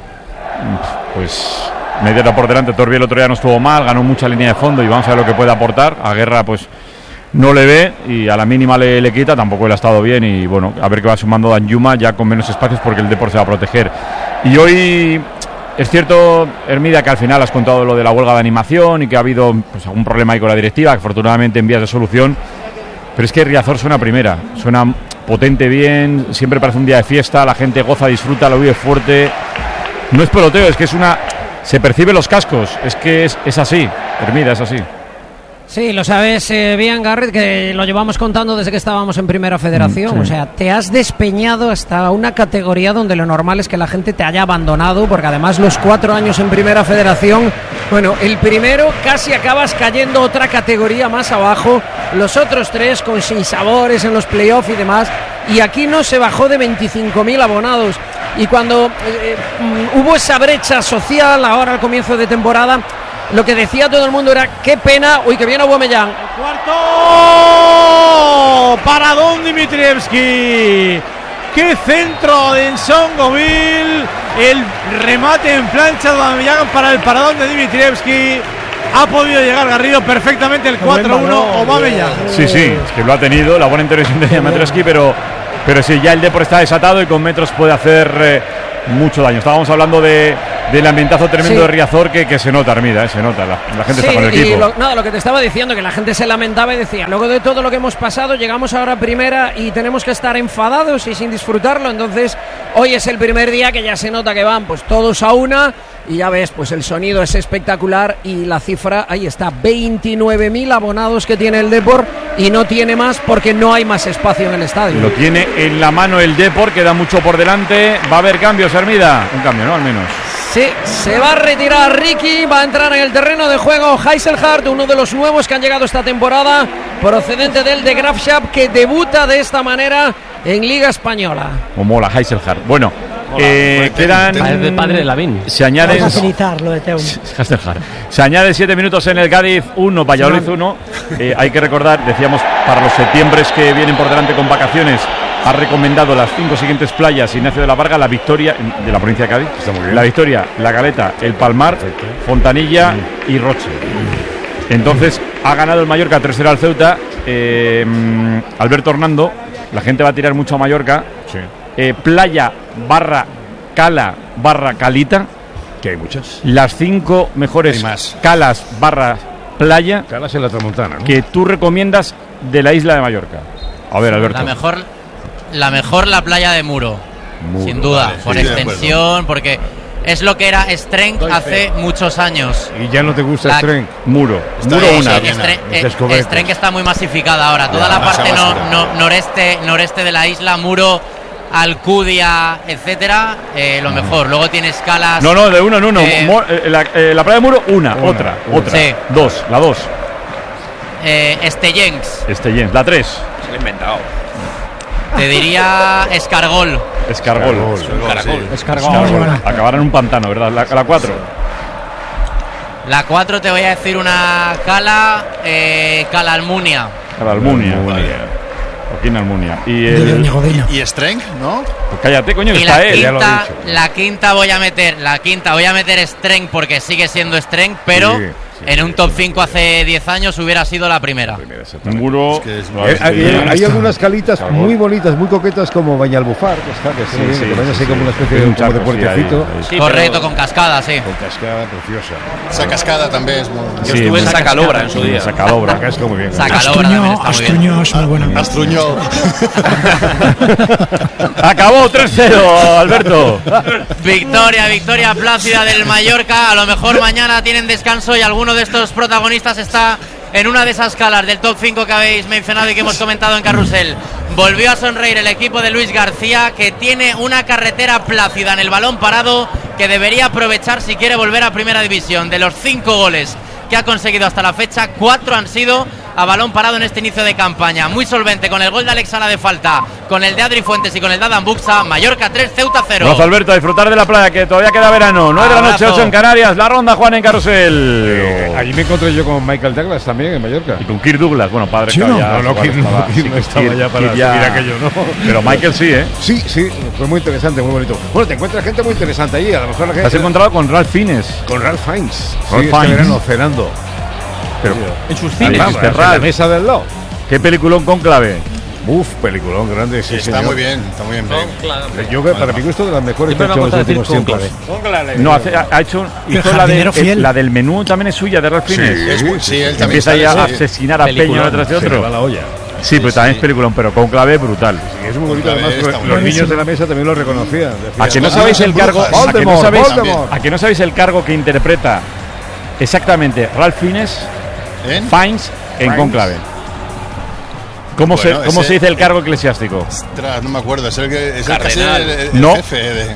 Pues media por delante. Otorbi el otro día no estuvo mal, ganó mucha línea de fondo y vamos a ver lo que puede aportar. A Guerra pues no le ve y a la mínima le, le quita, tampoco él ha estado bien y bueno, a ver qué va sumando Danjuma ya con menos espacios porque el Depor se va a proteger. Y hoy es cierto, Hermida, que al final has contado lo de la huelga de animación y que ha habido pues, algún problema ahí con la directiva, que afortunadamente en vías de solución. Pero es que Riazor suena primera, suena potente bien, siempre parece un día de fiesta, la gente goza, disfruta, lo vive fuerte. No es peloteo, es que es una... Se perciben los cascos, es que es, es así, Hermida, es así. Sí, lo sabes eh, bien, Garrett, que lo llevamos contando desde que estábamos en Primera Federación. Sí. O sea, te has despeñado hasta una categoría donde lo normal es que la gente te haya abandonado, porque además los cuatro años en Primera Federación, bueno, el primero casi acabas cayendo otra categoría más abajo, los otros tres con sinsabores en los playoffs y demás, y aquí no se bajó de veinticinco mil abonados. Y cuando eh, hubo esa brecha social ahora al comienzo de temporada, lo que decía todo el mundo era qué pena, uy, que viene Aubameyang. Cuarto para Don Dimitrievski. Qué centro de Songoville. El remate en plancha de Aubameyang para el paradón de Dimitrievski. Ha podido llegar Garrido perfectamente el cuatro uno Aubameyang. Sí, sí, es que lo ha tenido, la buena intervención de Dimitrievski, pero, pero sí, ya el Depor está desatado y con metros puede hacer eh, mucho daño. Estábamos hablando de del ambientazo tremendo sí. de Riazor que, que se nota, Armida, ¿eh? se nota, la, la gente sí, está con el equipo. Y lo, nada, lo que te estaba diciendo, que la gente se lamentaba y decía, luego de todo lo que hemos pasado, llegamos ahora a primera y tenemos que estar enfadados y sin disfrutarlo, entonces hoy es el primer día que ya se nota que van pues todos a una y ya ves, pues el sonido es espectacular y la cifra, ahí está, veintinueve mil abonados que tiene el Depor y no tiene más porque no hay más espacio en el estadio. Lo tiene en la mano el Depor, queda mucho por delante, va a haber cambios, Hermida, un cambio, ¿no? Al menos. Sí, se va a retirar Ricky, va a entrar en el terreno de juego Heiselhardt, uno de los nuevos que han llegado esta temporada, procedente del de Graafschap, que debuta de esta manera en Liga Española. O mola Heiselhardt. Bueno, eh, quedan... Es de padre de Lavín. Se añaden... Vamos a facilitar lo de Teun. Se añaden siete minutos en el Cádiz uno, Valladolid uno. Eh, hay que recordar, decíamos, para los septiembres que vienen por delante con vacaciones, ha recomendado las cinco siguientes playas Ignacio de la Varga, la Victoria de la provincia de Cádiz, la Victoria, la Caleta, el Palmar, Fontanilla sí. y Roche. Entonces ha ganado el Mallorca tres cero al Ceuta. eh, Alberto Hernando, la gente va a tirar mucho a Mallorca. Sí. eh, playa barra Cala barra Calita, que hay muchas. Las cinco mejores calas barra playa Calas en la Tramontana, ¿no? que tú recomiendas de la isla de Mallorca. A ver, Alberto. La mejor, la mejor la playa de Muro, Muro sin duda, vale, por sí, extensión, porque es lo que era Strength Doy hace fe. muchos años. Y ya no te gusta La- Strength. Muro. Está Muro ahí, una. sí, Strength, Es eh, escobete. Strength está muy masificada ahora. Toda Ya, la parte esa no, basura. no- noreste, noreste de la isla, Muro, Alcudia, etcétera, eh, lo mejor. Luego tiene escalas. No, no, de uno en uno. eh, Mo- eh, la, eh, la playa de Muro, una, Una, otra, una. otra. Sí. Dos, la dos. eh, Estellencs. Este Jens, la tres. Se lo he inventado. Te diría Escargol. Escargol. Caracol. Escargol. Acabará en un pantano, ¿verdad? La, la cuatro. La cuatro te voy a decir una cala, eh, Cala Almunia. La Almunia. Joaquín Almunia. Y el. Y Strength, ¿no? Pues cállate, coño, que Y está la él. Ya lo he quinta, dicho. la quinta voy a meter, la quinta voy a meter Strength porque sigue siendo Strength, pero Sí, sí, en un top cinco hace diez años hubiera sido la primera. Muro. Eh, hay, hay algunas calitas muy bonitas, muy coquetas, como Bañalbufar, que está, que Sí, sí, sí, que parece así sí. como una especie Es de, un como de charco, sí, puertecito. ahí, ahí. Sí, correcto, con cascada, sí. Con cascada preciosa. Esa cascada también es muy. Yo estuve en Sacalobra en su día. Sacalobra. Casca muy bien. Sacalobra también está muy bien. Astruñó es muy buena. Astruñó. Acabó tres cero, Alberto. Victoria, victoria plácida del Mallorca. A lo mejor mañana tienen descanso y alguno de estos protagonistas está en una de esas calas del top cinco que habéis mencionado y que hemos comentado en Carrusel. Volvió a sonreír el equipo de Luis García, que tiene una carretera plácida en el balón parado que debería aprovechar si quiere volver a Primera División. De los cinco goles que ha conseguido hasta la fecha, cuatro han sido a balón parado en este inicio de campaña. Muy solvente con el gol de Alex Sala de falta, con el de Adri Fuentes y con el de Adam Buxa. Mallorca tres, Ceuta cero. Abrazo, Alberto, a disfrutar de la playa, que todavía queda verano. nueve de la noche, Abrazo. ocho en Canarias. La ronda, Juan, en Carrusel. Eh, allí me encontré yo con Michael Douglas también en Mallorca. Y con Kirk Douglas, bueno, padre Sí, que no, había- no, no, igual Kirk no, estaba- Kirk no sí, estaba Kirk- ya para Kirk ya- subir aquello, ¿no? Pero Michael sí, ¿eh? Sí, sí, fue muy interesante, muy bonito. Bueno, te encuentras gente muy interesante allí. A lo mejor la Te gente. has encontrado con Ralph Fiennes. Con Ralph Fiennes. Ralph Sí, este Fiennes. verano cenando. Pero en sus cines, en este la Ralph. mesa del lado. ¿Qué peliculón con clave? Uf, peliculón grande, sí, Está señor. muy bien, está muy bien. Yo creo, para mi gusto, de las mejores que ha hecho en los últimos tiempos. No, hace- ha ha hecho El hizo la, de, jardinero eh, fiel. la del menú también es suya, de Ralph Sí, Fiennes. es bu- sí, él también Empieza sale, ya a sí. asesinar a Peña Peliculón, detrás de se otro. le va la olla. Sí, pero también es peliculón, pero con clave brutal. Es muy bonito, Clave, además, está muy los bien. niños de la mesa también lo reconocían. ¿A que no Decían, sabéis "Ah, el son cargo? brujas". ¿A que no Voldemort, sabéis, Voldemort. ¿A que no sabéis el cargo que interpreta exactamente Ralph Fiennes? ¿En? Fiennes en Fiennes. Conclave. ¿Cómo, Bueno, se, ¿cómo ese- se dice el cargo eclesiástico? Ostras, no me acuerdo, es el que es el, casi Cardenal. el, el No. jefe de.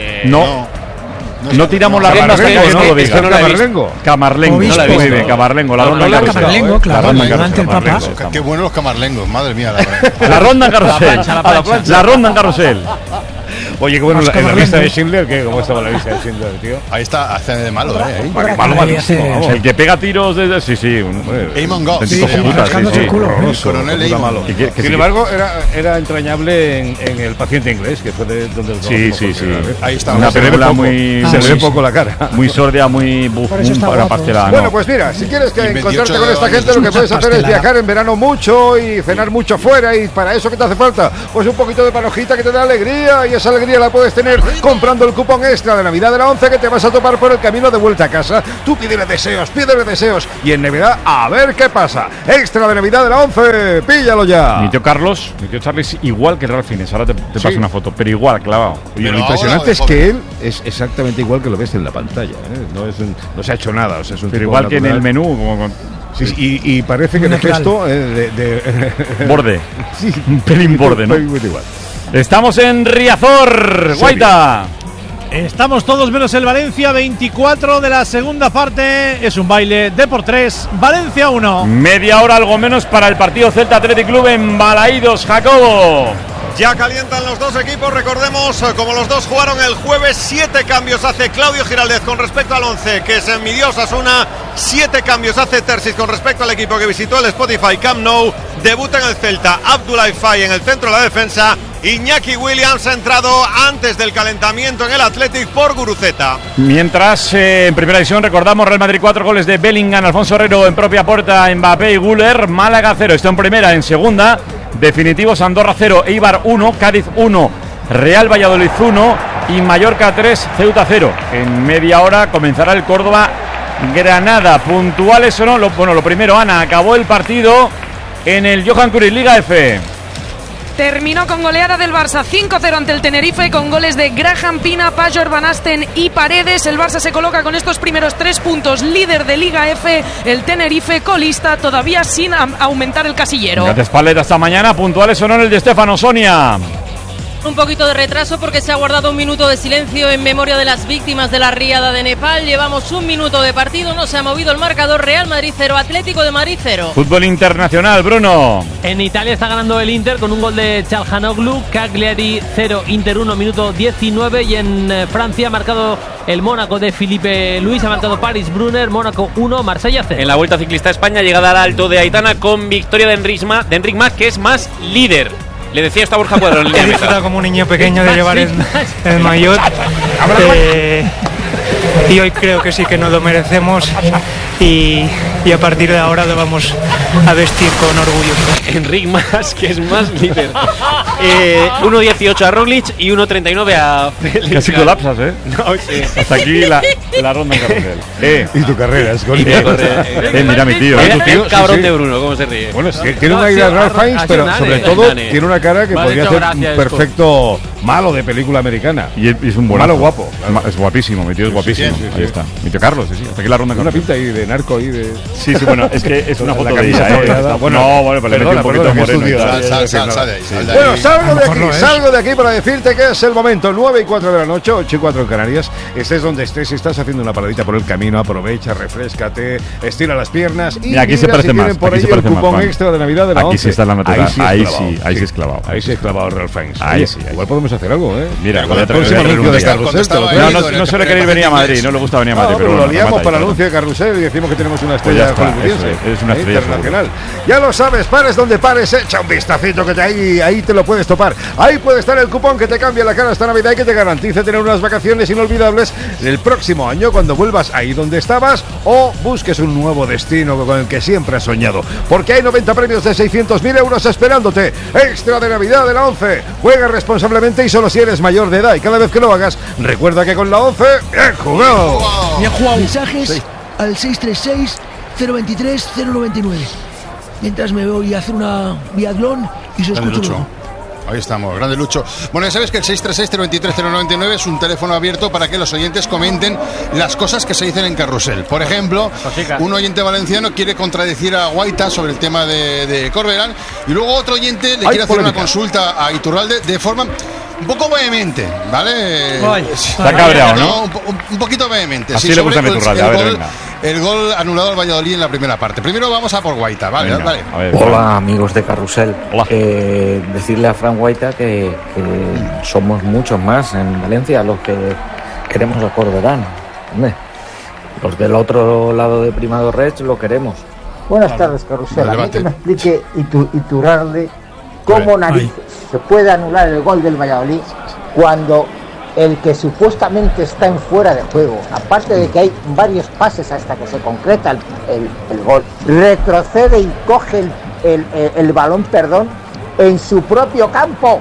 no. es No tiramos la no, ronda hasta que Camarlengo, alguien no lo ¿no? diga. Es que no la he visto. Camarlengo. Obispo. Muy bien, Camarlengo. La No, ronda no la he en visto, Carrusel. Camarlengo, claro, La ronda en delante del Carrusel. Papa. Camarlengo. Qué buenos los camarlengos, madre mía. La, La ronda en Carrusel. plancha, la plancha. La ronda en Carrusel. Oye, qué bueno, Los la, en la camarlengo. lista de Schindler, ¿qué? ¿Cómo estaba la lista de Schindler, tío? Ahí está, hace de malo, ¿eh? Ahí. Vale, malo, malísimo, vamos. El que pega tiros desde. Sí, sí. Un, Amon Goss. auténtico Sí, puta, rascándose sí, el sí. culo, ¿eh? Horroroso, Coronel puta Amon. malo. Que- que Sin sí. embargo, era, era entrañable en, en El paciente inglés, que fue de donde lo Sí, conocimos sí, por sí. primera vez. Ahí está. Una Se le ve película poco, muy. se le ve muy- poco la cara. Muy sordia, muy. Buf, Por eso está para guapo. pastelada. Bueno, ¿no? pues mira, si quieres que Y encontrarte veintiocho con esta años. gente, lo que puedes hacer es Pastelada. viajar en verano mucho y cenar mucho fuera. Y para eso, ¿qué te hace falta? Pues un poquito de panojita que te da alegría. Y esa alegría la puedes tener comprando el cupón extra de Navidad de la once que te vas a topar por el camino de vuelta a casa. Tú pídele deseos, pídele deseos. Y en Navidad, a ver qué pasa. Extra de Navidad de la once, píllalo ya. Mi tío Carlos, mi tío Charlie es igual que Ralph Fiennes. Ahora te, te Sí. paso una foto, pero igual, clavado. Y Pero lo impresionante ahora, es joder. que él es exactamente igual que lo ves en la pantalla. ¿eh? No, es un- no se ha hecho nada. O sea, es un Pero tipo igual que en natural. el menú, como con Sí, sí, y, y parece que Muy de natural. gesto eh, de, de- borde. Sí, Un pelín borde, ¿no? muy- muy igual. Estamos en Riazor, Guaita. Estamos todos menos el Valencia, veinticuatro de la segunda parte. Es un baile de por tres. Valencia uno. Media hora algo menos para el partido Celta Athletic Club en Balaídos, Jacobo. Ya calientan los dos equipos, recordemos, eh, como los dos jugaron el jueves, siete cambios hace Claudio Giraldez con respecto al once que se midió Osasuna, siete cambios hace Terzic con respecto al equipo que visitó el Spotify Camp Nou, debuta en el Celta Abdoulaye Faye en el centro de la defensa, Iñaki Williams ha entrado antes del calentamiento en el Athletic por Guruceta. Mientras, eh, en primera división, recordamos Real Madrid cuatro goles de Bellingham, Alfonso Herrero en propia puerta, Mbappé y Güler, Málaga cero, esto en primera, en segunda, definitivos Andorra cero, Eibar uno, Cádiz uno, Real Valladolid uno y Mallorca tres, Ceuta cero. En media hora comenzará el Córdoba Granada. Puntuales o no, lo, bueno, lo primero, Ana, acabó el partido en el Johan Cruyff Liga F. terminó con goleada del Barça cinco cero ante el Tenerife, con goles de Graham Pina, Pajor, Van Asten y Paredes. El Barça se coloca con estos primeros tres puntos líder de Liga F, el Tenerife colista todavía sin aumentar el casillero. Gracias, Palet, hasta mañana. Puntuales o no en el Di Stéfano, Sonia. Un poquito de retraso porque se ha guardado un minuto de silencio en memoria de las víctimas de la riada de Nepal. Llevamos un minuto de partido, no se ha movido el marcador. Real Madrid cero, Atlético de Madrid cero. Fútbol internacional, Bruno. En Italia está ganando el Inter con un gol de Çalhanoğlu. Cagliari cero, Inter uno, minuto diecinueve. Y en Francia ha marcado el Mónaco de Filipe Luis, ha marcado Paris Brunner. Mónaco uno, Marsella cero. En la Vuelta Ciclista a España, llegada al Alto de Aitana con victoria de Enric Mas, de Enric Mas, que es más líder. Le decía esto a Borja Cuadro en línea de meta. He disfrutado como un niño pequeño de llevar el, el maillot eh, y hoy creo que sí que nos lo merecemos y, y a partir de ahora lo vamos a vestir con orgullo. Enric Mas, que es más líder. Eh, uno dieciocho a Roglic y uno treinta y nueve a Félix. Casi colapsas, ¿eh? No, sí. Hasta aquí la, la ronda en carrusel. Eh, y tu carrera, es con y eh, eh, eh, mira mi tío. Mira, ¿eh? el cabrón sí, sí. de Bruno, cómo se ríe. Bueno, sí, tiene una idea de Ralph Fiennes, pero sobre todo tiene una cara que podría ser un perfecto malo de película americana. Y es un malo guapo. Claro. Es guapísimo, mi tío es guapísimo. Sí, sí, sí. Ahí está. Mi tío Carlos, sí, sí. Hasta aquí la ronda en carrusel. Una pinta ahí de narco ahí de... Sí, sí, bueno, es que es una foto de ella, ¿eh? Bueno, no, bueno, pero le metí un poquito moreno. Sal, sal, sal de ahí. Bueno, salgo de aquí, salgo de aquí para decirte que es el momento. Nueve y cuatro de la noche, ocho y cuatro en Canarias. Estés donde estés, si estás haciendo una paradita por el camino, aprovecha, refréscate, estira las piernas y, y aquí se parece si más. por aquí ahí se el cupón más, extra de Navidad de la aquí once. Sí está la natural. Ahí sí, ahí sí es clavado. Ahí sí es clavado Ralph Fiennes. Ahí sí. Igual podemos hacer algo, ¿eh? Mira, con el próximo anuncio de Carrusel. No, no, no suele querer venir a Madrid, no le gusta venir a Madrid. Pero lo liamos para el anuncio de Carrusel y decimos que tenemos una estrella hollywoodiense. Es una estrella internacional. Ya lo sabes, pares donde pares, echa un vistacito que te ahí, ahí te lo puedes topar. Ahí puede estar el cupón que te cambia la cara esta Navidad y que te garantice tener unas vacaciones inolvidables el próximo año cuando vuelvas ahí donde estabas o busques un nuevo destino con el que siempre has soñado. Porque hay noventa premios de seiscientos mil euros esperándote. Extra de Navidad de la once. Juega responsablemente y solo si eres mayor de edad. Y cada vez que lo hagas, recuerda que con la once, ¡bien jugado! Bien jugado. Mensajes sí. Al seis tres seis, cero veintitrés, cero noventa y nueve. Mientras me voy a hacer una biatlón y se escucha luego. Ahí estamos, grande Lucho. Bueno, ya sabes que el seis tres seis, cero veintitrés, cero noventa y nueve es un teléfono abierto para que los oyentes comenten las cosas que se dicen en Carrusel. Por ejemplo, un oyente valenciano quiere contradecir a Guaita sobre el tema de, de Corberán y luego otro oyente le Ay, quiere hacer polémica. Una consulta a Iturralde de forma un poco vehemente, ¿vale? Ay, está cabreado, ¿no? Un, un, un poquito vehemente. Así sí, le gusta a Iturralde, a ver, gol, venga. El gol anulado al Valladolid en la primera parte. Primero vamos a por Guaita, ¿vale? Venga, vale. A ver, Hola, vale. Amigos de Carrusel. Hola. Eh, decirle a Fran Guaita que, que somos muchos más en Valencia los que queremos a Corberán. ¿Dónde? Los del otro lado de Primado Reig lo queremos. Buenas vale. tardes, Carrusel. A mí que me explique Iturralde cómo narices se puede anular el gol del Valladolid cuando el que supuestamente está en fuera de juego, aparte de que hay varios pases hasta que se concreta el, el, el gol, retrocede y coge el, el, el, el balón, perdón, en su propio campo.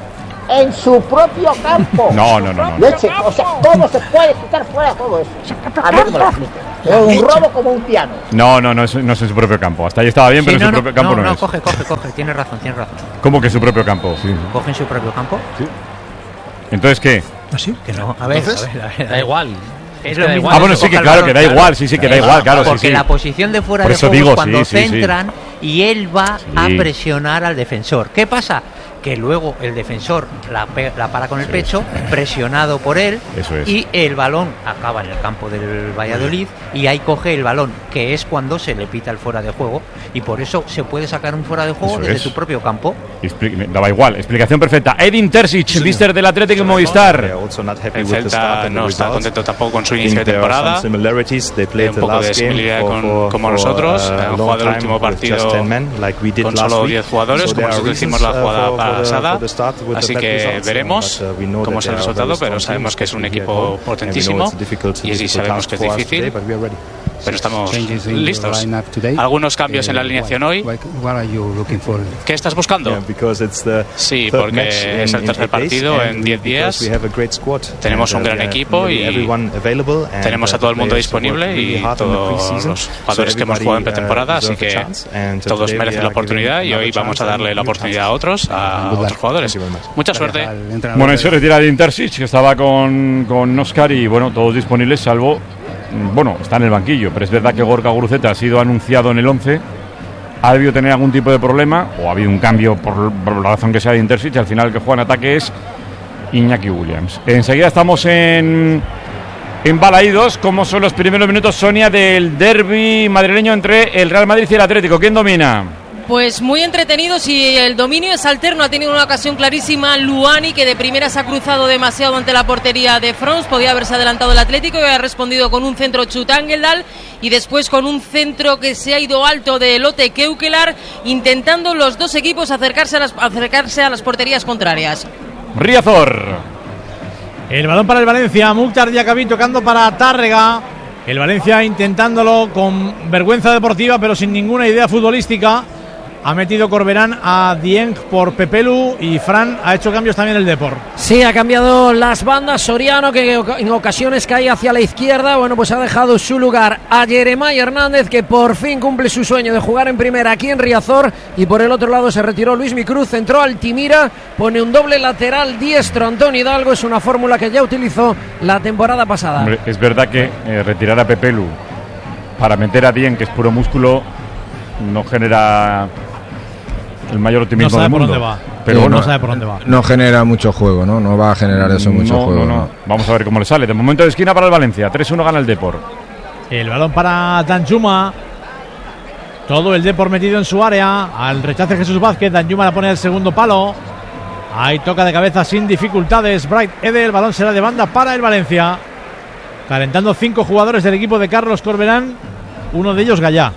En su propio campo. No, no, no, no. Leche, o sea, ¿cómo se puede quitar fuera todo eso? A ver, me lo explique. Es un robo como un piano. No, no, no es, no es en su propio campo. Hasta ahí estaba bien, sí, pero no, en su propio no, campo no, no, no no es. coge, coge, coge. Tiene razón, tiene razón. ¿Cómo que en su propio campo? Sí. ¿Coge en su propio campo? Sí. ¿Entonces qué? ¿Ah, sí? Que no. A ver, a ver, a ver. Da igual. Es lo mismo. Ah, bueno, sí, que claro, que da igual, sí, sí, que da igual, claro. Porque sí, sí. la posición de fuera Por de eso juego digo, es cuando sí, sí, centran sí. y él va sí. a presionar al defensor. ¿Qué pasa? Que luego el defensor la, la para con el sí, pecho, sí. presionado por él, Eso es. y el balón acaba en el campo del Valladolid y ahí coge el balón, que es cuando se le pita el fuera de juego, y por eso se puede sacar un fuera de juego eso desde es. su propio campo. Expli- daba igual, explicación perfecta. Edin Terzic, sí. mister del Atlético y Movistar. El Celta no está contento tampoco con su inicio de temporada, un poco de similaridad con, como nosotros, han jugado el último partido con solo diez jugadores, como nosotros hicimos la jugada pasada, así que veremos cómo es el resultado, pero sabemos que es un equipo potentísimo y sí sabemos que es difícil. pero estamos listos. Algunos cambios en la alineación hoy. ¿Qué estás buscando? Sí, porque es el tercer partido en diez días. Tenemos un gran equipo y tenemos a todo el mundo disponible y todos los jugadores que hemos jugado en pretemporada, así que todos merecen la oportunidad y hoy vamos a darle la oportunidad a otros, a otros jugadores. Mucha suerte. Bueno, eso retira de Intersic, que estaba con, con Oscar y bueno, todos disponibles salvo, bueno, está en el banquillo, pero es verdad que Gorka Guruceta ha sido anunciado en el once, ha debido tener algún tipo de problema o ha habido un cambio por, por la razón que sea de Intersic y al final el que juega en ataque es Iñaki Williams. Enseguida estamos en, en Balaídos, como son los primeros minutos, Sonia, del derbi madrileño entre el Real Madrid y el Atlético. ¿Quién domina? Pues muy entretenidos y el dominio es alterno. Ha tenido una ocasión clarísima Luani, que de primera se ha cruzado demasiado ante la portería de Frons. Podía haberse adelantado el Atlético y ha respondido con un centro Chutangeldal y después con un centro que se ha ido alto de Lotte Keukelar, intentando los dos equipos acercarse a las, acercarse a las porterías contrarias. Riazor. El balón para el Valencia. Mukhtar Diakhaby tocando para Tárrega. El Valencia intentándolo con vergüenza deportiva, pero sin ninguna idea futbolística. Ha metido Corberán a Dieng por Pepelu y Fran ha hecho cambios también el Depor. Sí, ha cambiado las bandas. Soriano, que en ocasiones cae hacia la izquierda, bueno, pues ha dejado su lugar a Jeremai Hernández, que por fin cumple su sueño de jugar en primera aquí en Riazor. Y por el otro lado se retiró Luis Micruz, entró Altimira, pone un doble lateral diestro Antonio Hidalgo. Es una fórmula que ya utilizó la temporada pasada. Hombre, es verdad que eh, retirar a Pepelu para meter a Dieng, que es puro músculo, no genera el mayor optimismo no del mundo. Por dónde va. Pero bueno, no sabe por dónde va. No genera mucho juego, ¿no? No va a generar eso mucho no, juego. No, no. No. Vamos a ver cómo le sale. De momento de esquina para el Valencia. tres uno gana el Depor. El balón para Danjuma. Todo el Depor metido en su área. Al rechace Jesús Vázquez. Danjuma la pone al segundo palo. Ahí toca de cabeza sin dificultades Bright Ede. El balón será de banda para el Valencia. Calentando cinco jugadores del equipo de Carlos Corberán. Uno de ellos Gallá,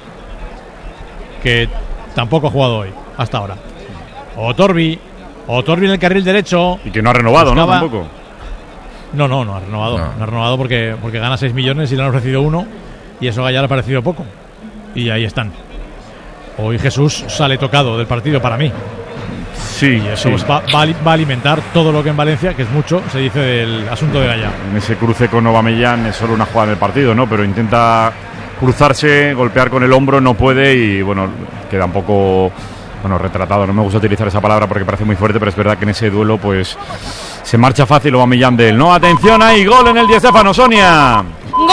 que tampoco ha jugado hoy hasta ahora. Otorbi, Otorbi en el carril derecho. Y que no ha renovado, buscaba... ¿no? Tampoco. No, no, no ha renovado. No, no ha renovado porque, porque gana seis millones y le han ofrecido uno. Y eso a Gallá le ha parecido poco. Y ahí están. Hoy Jesús sale tocado del partido para mí. Sí, y eso sí. Pues va, va, va a alimentar todo lo que en Valencia, que es mucho, se dice del asunto de Gallá. En ese cruce con Aubameyang es solo una jugada del partido, ¿no? Pero intenta cruzarse, golpear con el hombro, no puede y bueno, queda un poco, bueno, retratado. No me gusta utilizar esa palabra porque parece muy fuerte, pero es verdad que en ese duelo pues se marcha fácil Aubameyang de él, ¿no? Atención, ahí gol en el Di Stéfano, Sonia. ¡Gol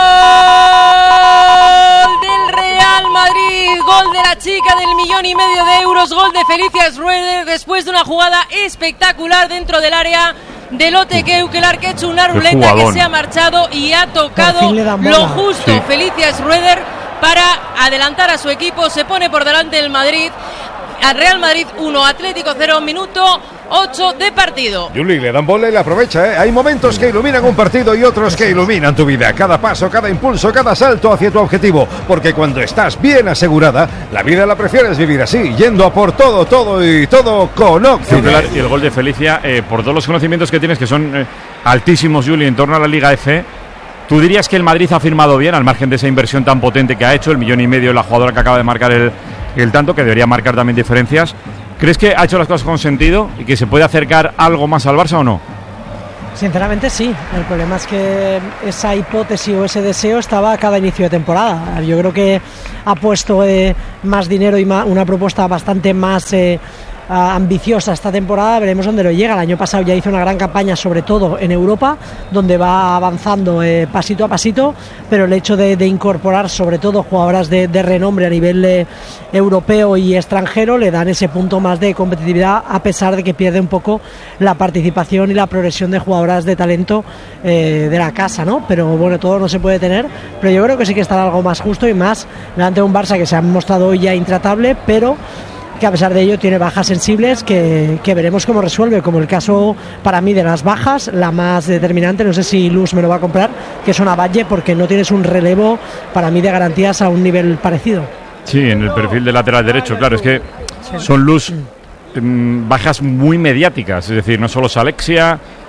del Real Madrid! Gol de la chica del millón y medio de euros, gol de Felicia Schroeder después de una jugada espectacular dentro del área de Lotte Keukelar, que ha hecho una ruleta que se ha marchado y ha tocado lo justo. Sí. Felicia Schroeder para adelantar a su equipo, se pone por delante el Madrid. Al Real Madrid uno, Atlético cero, minuto ocho de partido. Juli, le dan bola y la aprovecha, ¿eh? Hay momentos que iluminan un partido y otros que iluminan tu vida. Cada paso, cada impulso, cada salto hacia tu objetivo. Porque cuando estás bien asegurada, la vida la prefieres vivir así, yendo a por todo, todo y todo con Occidental. Y el gol de Felicia, eh, por todos los conocimientos que tienes, que son eh, altísimos, Juli, en torno a la Liga F, ¿tú dirías que el Madrid ha firmado bien, al margen de esa inversión tan potente que ha hecho, el millón y medio de la jugadora que acaba de marcar el, el tanto, que debería marcar también diferencias? ¿Crees que ha hecho las cosas con sentido y que se puede acercar algo más al Barça o no? Sinceramente sí, el problema es que esa hipótesis o ese deseo estaba a cada inicio de temporada. Yo creo que ha puesto eh, más dinero y más, una propuesta bastante más eh, uh, ambiciosa esta temporada. Veremos dónde lo llega. El año pasado ya hizo una gran campaña, sobre todo en Europa, donde va avanzando eh, pasito a pasito, pero el hecho de, de incorporar sobre todo jugadoras de, de renombre a nivel eh, europeo y extranjero le dan ese punto más de competitividad, a pesar de que pierde un poco la participación y la progresión de jugadoras de talento eh, de la casa, ¿no? Pero bueno, todo no se puede tener, pero yo creo que sí que estará algo más justo y más delante de un Barça que se ha mostrado hoy ya intratable, pero que a pesar de ello tiene bajas sensibles que, que veremos cómo resuelve, como el caso para mí de las bajas, la más determinante, no sé si Luz me lo va a comprar, que es una Valle, porque no tienes un relevo para mí de garantías a un nivel parecido. Sí, en el perfil de lateral derecho, claro, es que son Luz mmm, bajas muy mediáticas, es decir, no solo es Alexia,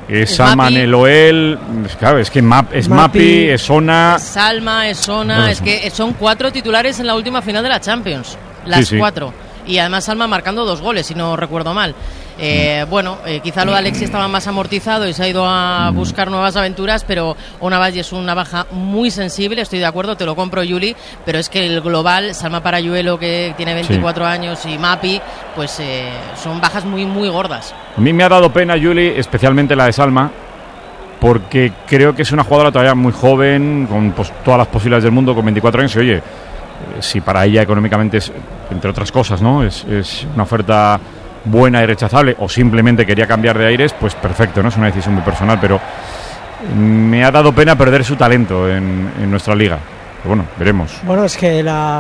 es, Es Salma Mapi. Neloel, claro, es que Map, es Mapi, Mapi, es Ona. Salma, es Sona, Bueno, es que son cuatro titulares en la última final de la Champions. Las Sí, sí. cuatro. Y además Salma marcando dos goles, si no recuerdo mal. Eh, bueno, eh, quizá lo de Alexi estaba más amortizado y se ha ido a buscar nuevas aventuras, pero Ona Valle es una baja muy sensible, estoy de acuerdo, te lo compro, Yuli, pero es que el global, Salma Parayuelo, que tiene veinticuatro años, y Mapi, pues eh, son bajas muy, muy gordas. A mí me ha dado pena, Juli, especialmente la de Salma, porque creo que es una jugadora todavía muy joven, con pues, todas las posibilidades del mundo, con veinticuatro años, y oye, eh, si para ella económicamente es, entre otras cosas, ¿no? Es, es una oferta buena y rechazable, o simplemente quería cambiar de aires, pues perfecto, ¿no? Es una decisión muy personal, pero me ha dado pena perder su talento en, en nuestra liga. Pero bueno, veremos. Bueno, es que la...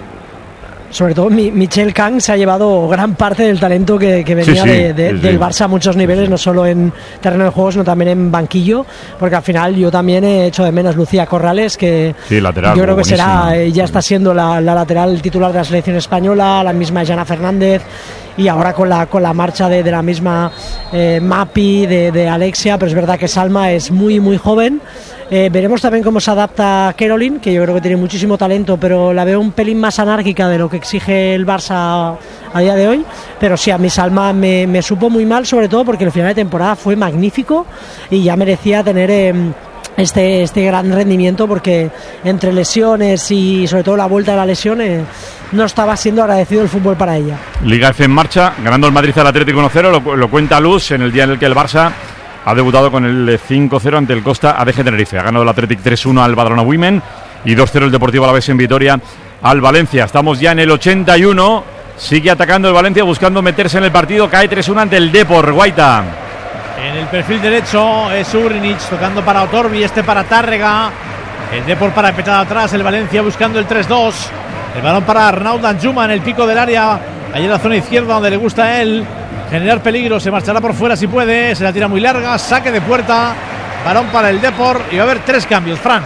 sobre todo Mi- Michelle Kang se ha llevado gran parte del talento que, que venía Sí, sí, de- de- sí, sí. del Barça a muchos niveles, no solo en terreno de juego, sino también en banquillo, porque al final yo también he hecho de menos Lucía Corrales, que Sí, lateral, yo creo que buenísima. será, eh, ya está siendo la, la lateral titular de la selección española, la misma Jana Fernández, y ahora con la con la marcha de, de la misma eh, Mapi, de, de Alexia, pero es verdad que Salma es muy muy joven. Eh, veremos también cómo se adapta Caroline, que yo creo que tiene muchísimo talento, pero la veo un pelín más anárquica de lo que exige el Barça a día de hoy. Pero sí, a mi Salma me, me supo muy mal, sobre todo porque el final de temporada fue magnífico y ya merecía tener eh, este, este gran rendimiento, porque entre lesiones y sobre todo la vuelta de la lesión eh, no estaba siendo agradecido el fútbol para ella. Liga F en marcha, ganando el Madrid al Atlético uno cero, lo, lo cuenta Luz en el día en el que el Barça ha debutado con el cinco cero ante el Costa A D G Tenerife. Ha ganado el Athletic tres uno al Badalona Women y dos cero el Deportivo Alavés en Vitoria al Valencia. Estamos ya en el ochenta y uno, sigue atacando el Valencia buscando meterse en el partido, cae tres uno ante el Depor. Guaita. En el perfil derecho es Ugrinic tocando para Otorbi, este para Tárrega. El Depor para empezar atrás, el Valencia buscando el tres dos. El balón para Arnau Danjuma en el pico del área, allí en la zona izquierda donde le gusta a él generar peligro. Se marchará por fuera si puede, se la tira muy larga, saque de puerta, balón para el Depor y va a haber tres cambios, Fran.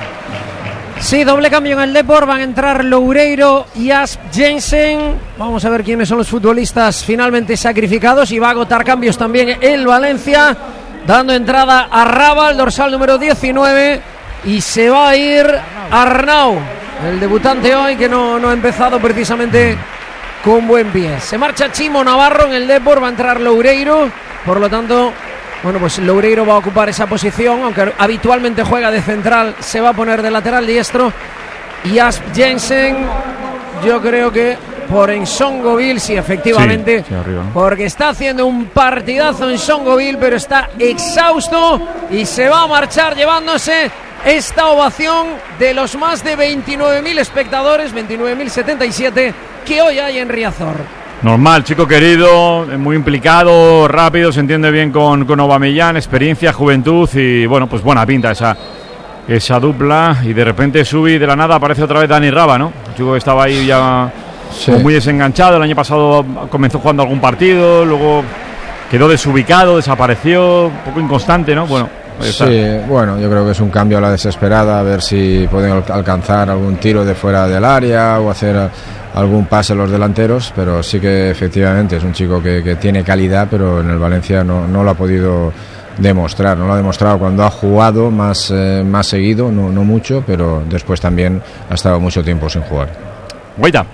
Sí, doble cambio en el Depor, van a entrar Loureiro y Asp Jensen. Vamos a ver quiénes son los futbolistas finalmente sacrificados, y va a agotar cambios también el Valencia, dando entrada a Raba, el dorsal número diecinueve, y se va a ir Arnau, el debutante hoy, que no, no ha empezado precisamente con buen pie. Se marcha Chimo Navarro en el Depor, va a entrar Loureiro, por lo tanto, bueno, pues Loureiro va a ocupar esa posición, aunque habitualmente juega de central, se va a poner de lateral diestro. Y Asp Jensen, yo creo que por Ensongoville, sí, efectivamente, Sí, sí, arriba, ¿no? porque está haciendo un partidazo en Ensongoville, pero está exhausto y se va a marchar llevándose esta ovación de los más de veintinueve mil espectadores, veintinueve mil setenta y siete, que hoy hay en Riazor. Normal, chico querido, muy implicado, rápido, se entiende bien con, con Aubameyang, experiencia, juventud y bueno, pues buena pinta esa, esa dupla. Y de repente Subi de la nada aparece otra vez Dani Raba, ¿no? Un chico que estaba ahí ya Sí. como muy desenganchado, el año pasado comenzó jugando algún partido, luego quedó desubicado, desapareció, un poco inconstante, ¿no? Bueno, ahí está. Sí, bueno, yo creo que es un cambio a la desesperada, a ver si pueden al- alcanzar algún tiro de fuera del área o hacer a- algún pase los delanteros, pero sí que efectivamente es un chico que, que tiene calidad, pero en el Valencia no, no lo ha podido demostrar, no lo ha demostrado cuando ha jugado más, eh, más seguido, no, no mucho, pero después también ha estado mucho tiempo sin jugar. Guaita.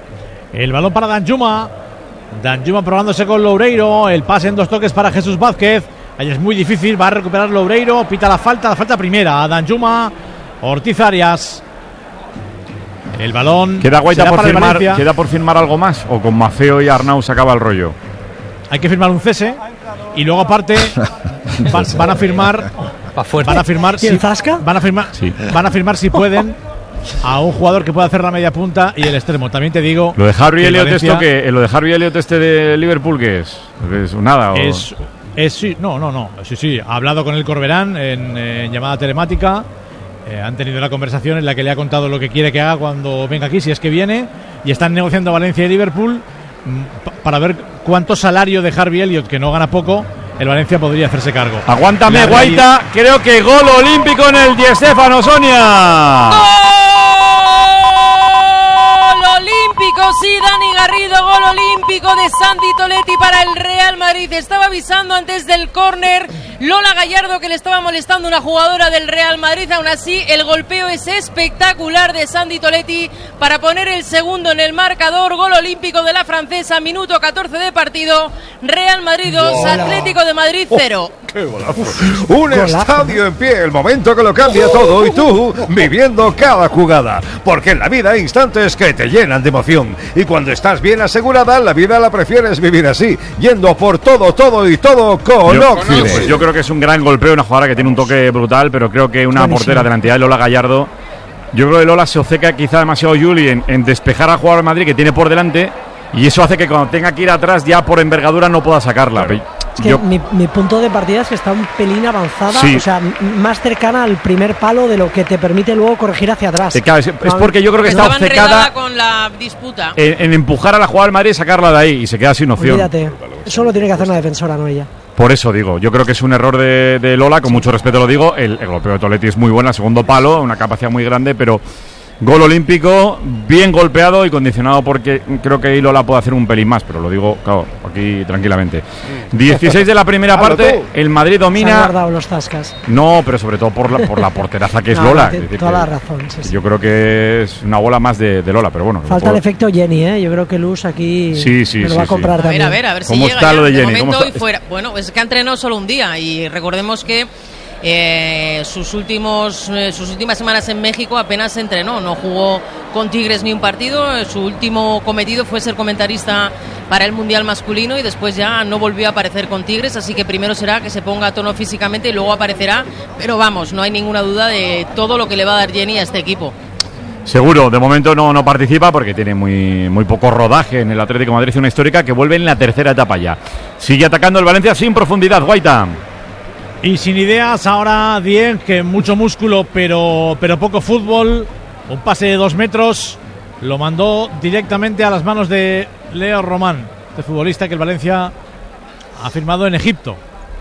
El balón para Danjuma. Danjuma probándose con Loureiro. El pase en dos toques para Jesús Vázquez. Ahí es muy difícil. Va a recuperar Loureiro. Pita la falta. La falta primera a Danjuma. Ortiz Arias. El balón. ¿Queda Guaita será por para el firmar, Valencia. ¿queda por firmar algo más? ¿O con Mafeo y Arnau se acaba el rollo? Hay que firmar un cese. Y luego aparte van, van a firmar. Van a firmar. ¿Y el si- Zasca? Van a firmar. Sí. Van a firmar si pueden a un jugador que pueda hacer la media punta y el extremo. También te digo. Lo de Harvey que el Elliott, Valencia esto que, lo de Harvey Elliott este de Liverpool, ¿qué es? ¿Es nada? O... Es, es sí, no, no, no. Sí, sí. Ha hablado con el Corberán en, eh, en llamada telemática. Eh, han tenido la conversación en la que le ha contado lo que quiere que haga cuando venga aquí, si es que viene. Y están negociando Valencia y Liverpool mm, pa- para ver cuánto salario de Harvey Elliott, que no gana poco, el Valencia podría hacerse cargo. Aguántame, La Guaita. Creo que gol olímpico en el Di Stéfano, Sonia. Gol olímpico, sí, Dani Garrido, gol olímpico de Santi Toletti para el Real Madrid. Estaba avisando antes del córner Lola Gallardo, que le estaba molestando una jugadora del Real Madrid. Aún así, el golpeo es espectacular de Sandy Toletti para poner el segundo en el marcador. Gol olímpico de la francesa, minuto catorce de partido. Real Madrid dos, Atlético de Madrid cero. Oh, ¡qué golazo! Un estadio en pie, el momento que lo cambia todo, y tú viviendo cada jugada. Porque en la vida hay instantes que te llenan de emoción. Y cuando estás bien asegurada, la vida la prefieres vivir así, yendo por todo, todo y todo con Oxide. Pues yo creo que es un gran golpeo, una jugadora que tiene un toque brutal, pero creo que una Buenísimo. portera de la entidad de Lola Gallardo. Yo creo que Lola se obceca quizá demasiado Juli en, en despejar al jugador de Madrid que tiene por delante, y eso hace que cuando tenga que ir atrás ya por envergadura no pueda sacarla. Es que Yo- mi, mi punto de partida es que está un pelín avanzada, Sí. o sea, m- más cercana al primer palo de lo que te permite luego corregir hacia atrás. Eh, claro, es, es porque yo creo que está Estaba enredada obcecada con la disputa. en, en empujar a la jugada del Madrid y sacarla de ahí, y se queda sin opción. Olvídate, eso lo tiene que hacer una defensora, no ella. Por eso digo, yo creo que es un error de, de Lola, con mucho respeto lo digo. El, el golpeo de Toletti es muy bueno, el segundo palo, una capacidad muy grande, pero gol olímpico, bien golpeado y condicionado, porque creo que ahí Lola puede hacer un pelín más, pero lo digo, claro, aquí tranquilamente. dieciséis de la primera Hazlo parte, tú. el Madrid Se han domina. guardado los tascas. No, pero sobre todo por la, por la porteraza que es No, Lola. tiene Es decir, toda que la razón, sí, sí. Yo creo que es una bola más de, de Lola, pero bueno. que lo Falta puedo- el efecto Jenny, ¿eh? Yo creo que Luz aquí Sí, sí, me lo sí, va a sí. comprar A ver, también. a ver, a ver si ¿Cómo llega está ya. lo de De Jenny? ¿Cómo momento está? hoy fuera. Bueno, es que ha entrenado solo un día y recordemos que eh, sus últimos eh, sus últimas semanas en México apenas entrenó, no jugó con Tigres ni un partido. Eh, Su último cometido fue ser comentarista para el Mundial masculino y después ya no volvió a aparecer con Tigres, así que primero será que se ponga a tono físicamente y luego aparecerá, pero vamos, no hay ninguna duda de todo lo que le va a dar Jenny a este equipo. Seguro, de momento no, no participa porque tiene muy, muy poco rodaje en el Atlético de Madrid, una histórica que vuelve en la tercera etapa ya. Sigue atacando el Valencia sin profundidad, Guaita. Y sin ideas ahora Diez, que mucho músculo pero, pero poco fútbol. Un pase de dos metros lo mandó directamente a las manos de Leo Román, este futbolista que el Valencia ha firmado en Egipto.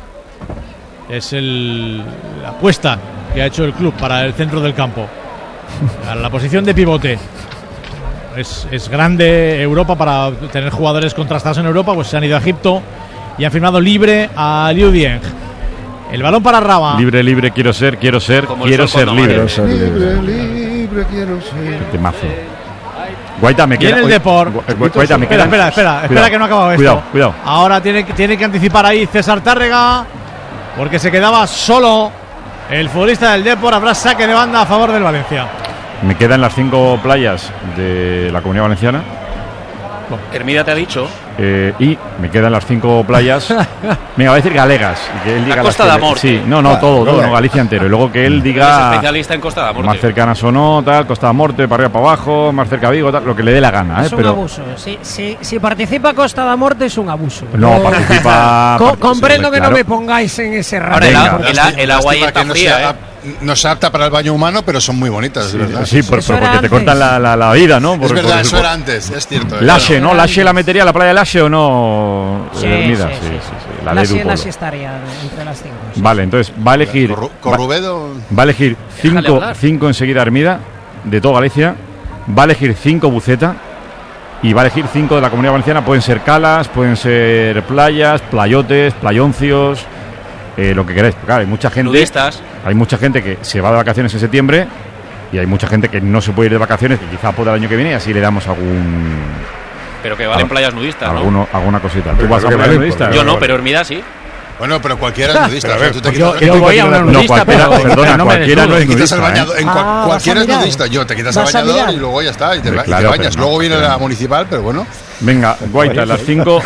Es el, la apuesta que ha hecho el club para el centro del campo, a la posición de pivote. Es, es grande Europa para tener jugadores contrastados en Europa, pues se han ido a Egipto y han firmado libre a Liu Dieng. El balón para Raba. Libre, libre, quiero ser, quiero ser, Como el quiero sol ser cuando libre. amanece. Libre, libre, quiero ser. Temazo. Guaita, me Viene queda. el oye, Depor. Gu- Gu- Guaita, me espera, queda. espera, espera, espera Cuidado, que no ha acabado esto. Cuidado, cuidado. Ahora tiene, que- tiene que anticipar ahí César Tárrega, porque se quedaba solo el futbolista del Depor. Habrá saque de banda a favor del Valencia. Me quedan las cinco playas de la Comunidad Valenciana. Hermida te ha dicho. eh, y me quedan las cinco playas. Venga, va a decir galegas. Y que él diga La las Costa que da le- Morte. Sí, no, no, Ah, todo, todo, no, no, Galicia entero. Y luego que él Es diga especialista en Costa da Morte. más cercanas o no, tal, Costa da Morte, para arriba, para abajo, más cerca Vigo, tal, lo que le dé la gana, ¿eh? Es un Pero abuso. Si, si, si participa Costa da Morte es un abuso. no, participa. Co- participa, comprendo que claro. no me pongáis en ese rato. Ahora, el, Venga. a- el a- el agua ahí Lástima está que no fría, sea- ¿eh? no se adapta para el baño humano, pero son muy bonitas, es verdad. Sí, por- Eso pero era porque te antes. cortan la, la, la vida, ¿no? Es Por- verdad, por- eso por- era antes, es cierto. Lashe, ¿no? Era Lashe la antes. metería a la playa de Lashe o no, Sí, Hermida? sí, Sí, sí. sí, sí, la La ley sí, del la pueblo. sí estaría entre las cinco. sí. Vale, entonces va a elegir. Corru- va- Corrubedo. Va a elegir Déjale cinco, hablar. cinco enseguida Hermida, de toda Galicia. Va a elegir cinco Buceta. Y va a elegir cinco de la Comunidad Valenciana. Pueden ser calas, pueden ser playas, playotes, playoncios, eh, lo que queráis. Claro, hay mucha gente. Nudistas. Hay mucha gente que se va de vacaciones en septiembre. Y hay mucha gente que no se puede ir de vacaciones, que quizá pueda el año que viene, y así le damos algún. Pero que valen Ah, playas nudistas, ¿no? alguno, alguna cosita. ¿Tú Pero vas a que playas valen, nudistas? Yo no, pero Hermida sí. Bueno, pero cualquiera es nudista. Pero a o sea, ver, tú te yo- quitas- yo tú te voy a quitas- una No, nudista, cualquiera, pero- perdona, pero no me cualquiera no desnudo. es te quitas el nudista, ¿eh? bañador. En Ah, cua- vas a cualquiera es mirar. nudista. Yo te quitas el Vas a bañador mirar. y luego ya está. Y te, Hombre, va- y te claro, bañas. pero no, Luego viene pero la no. municipal, pero bueno. Venga, Guaita, las cinco,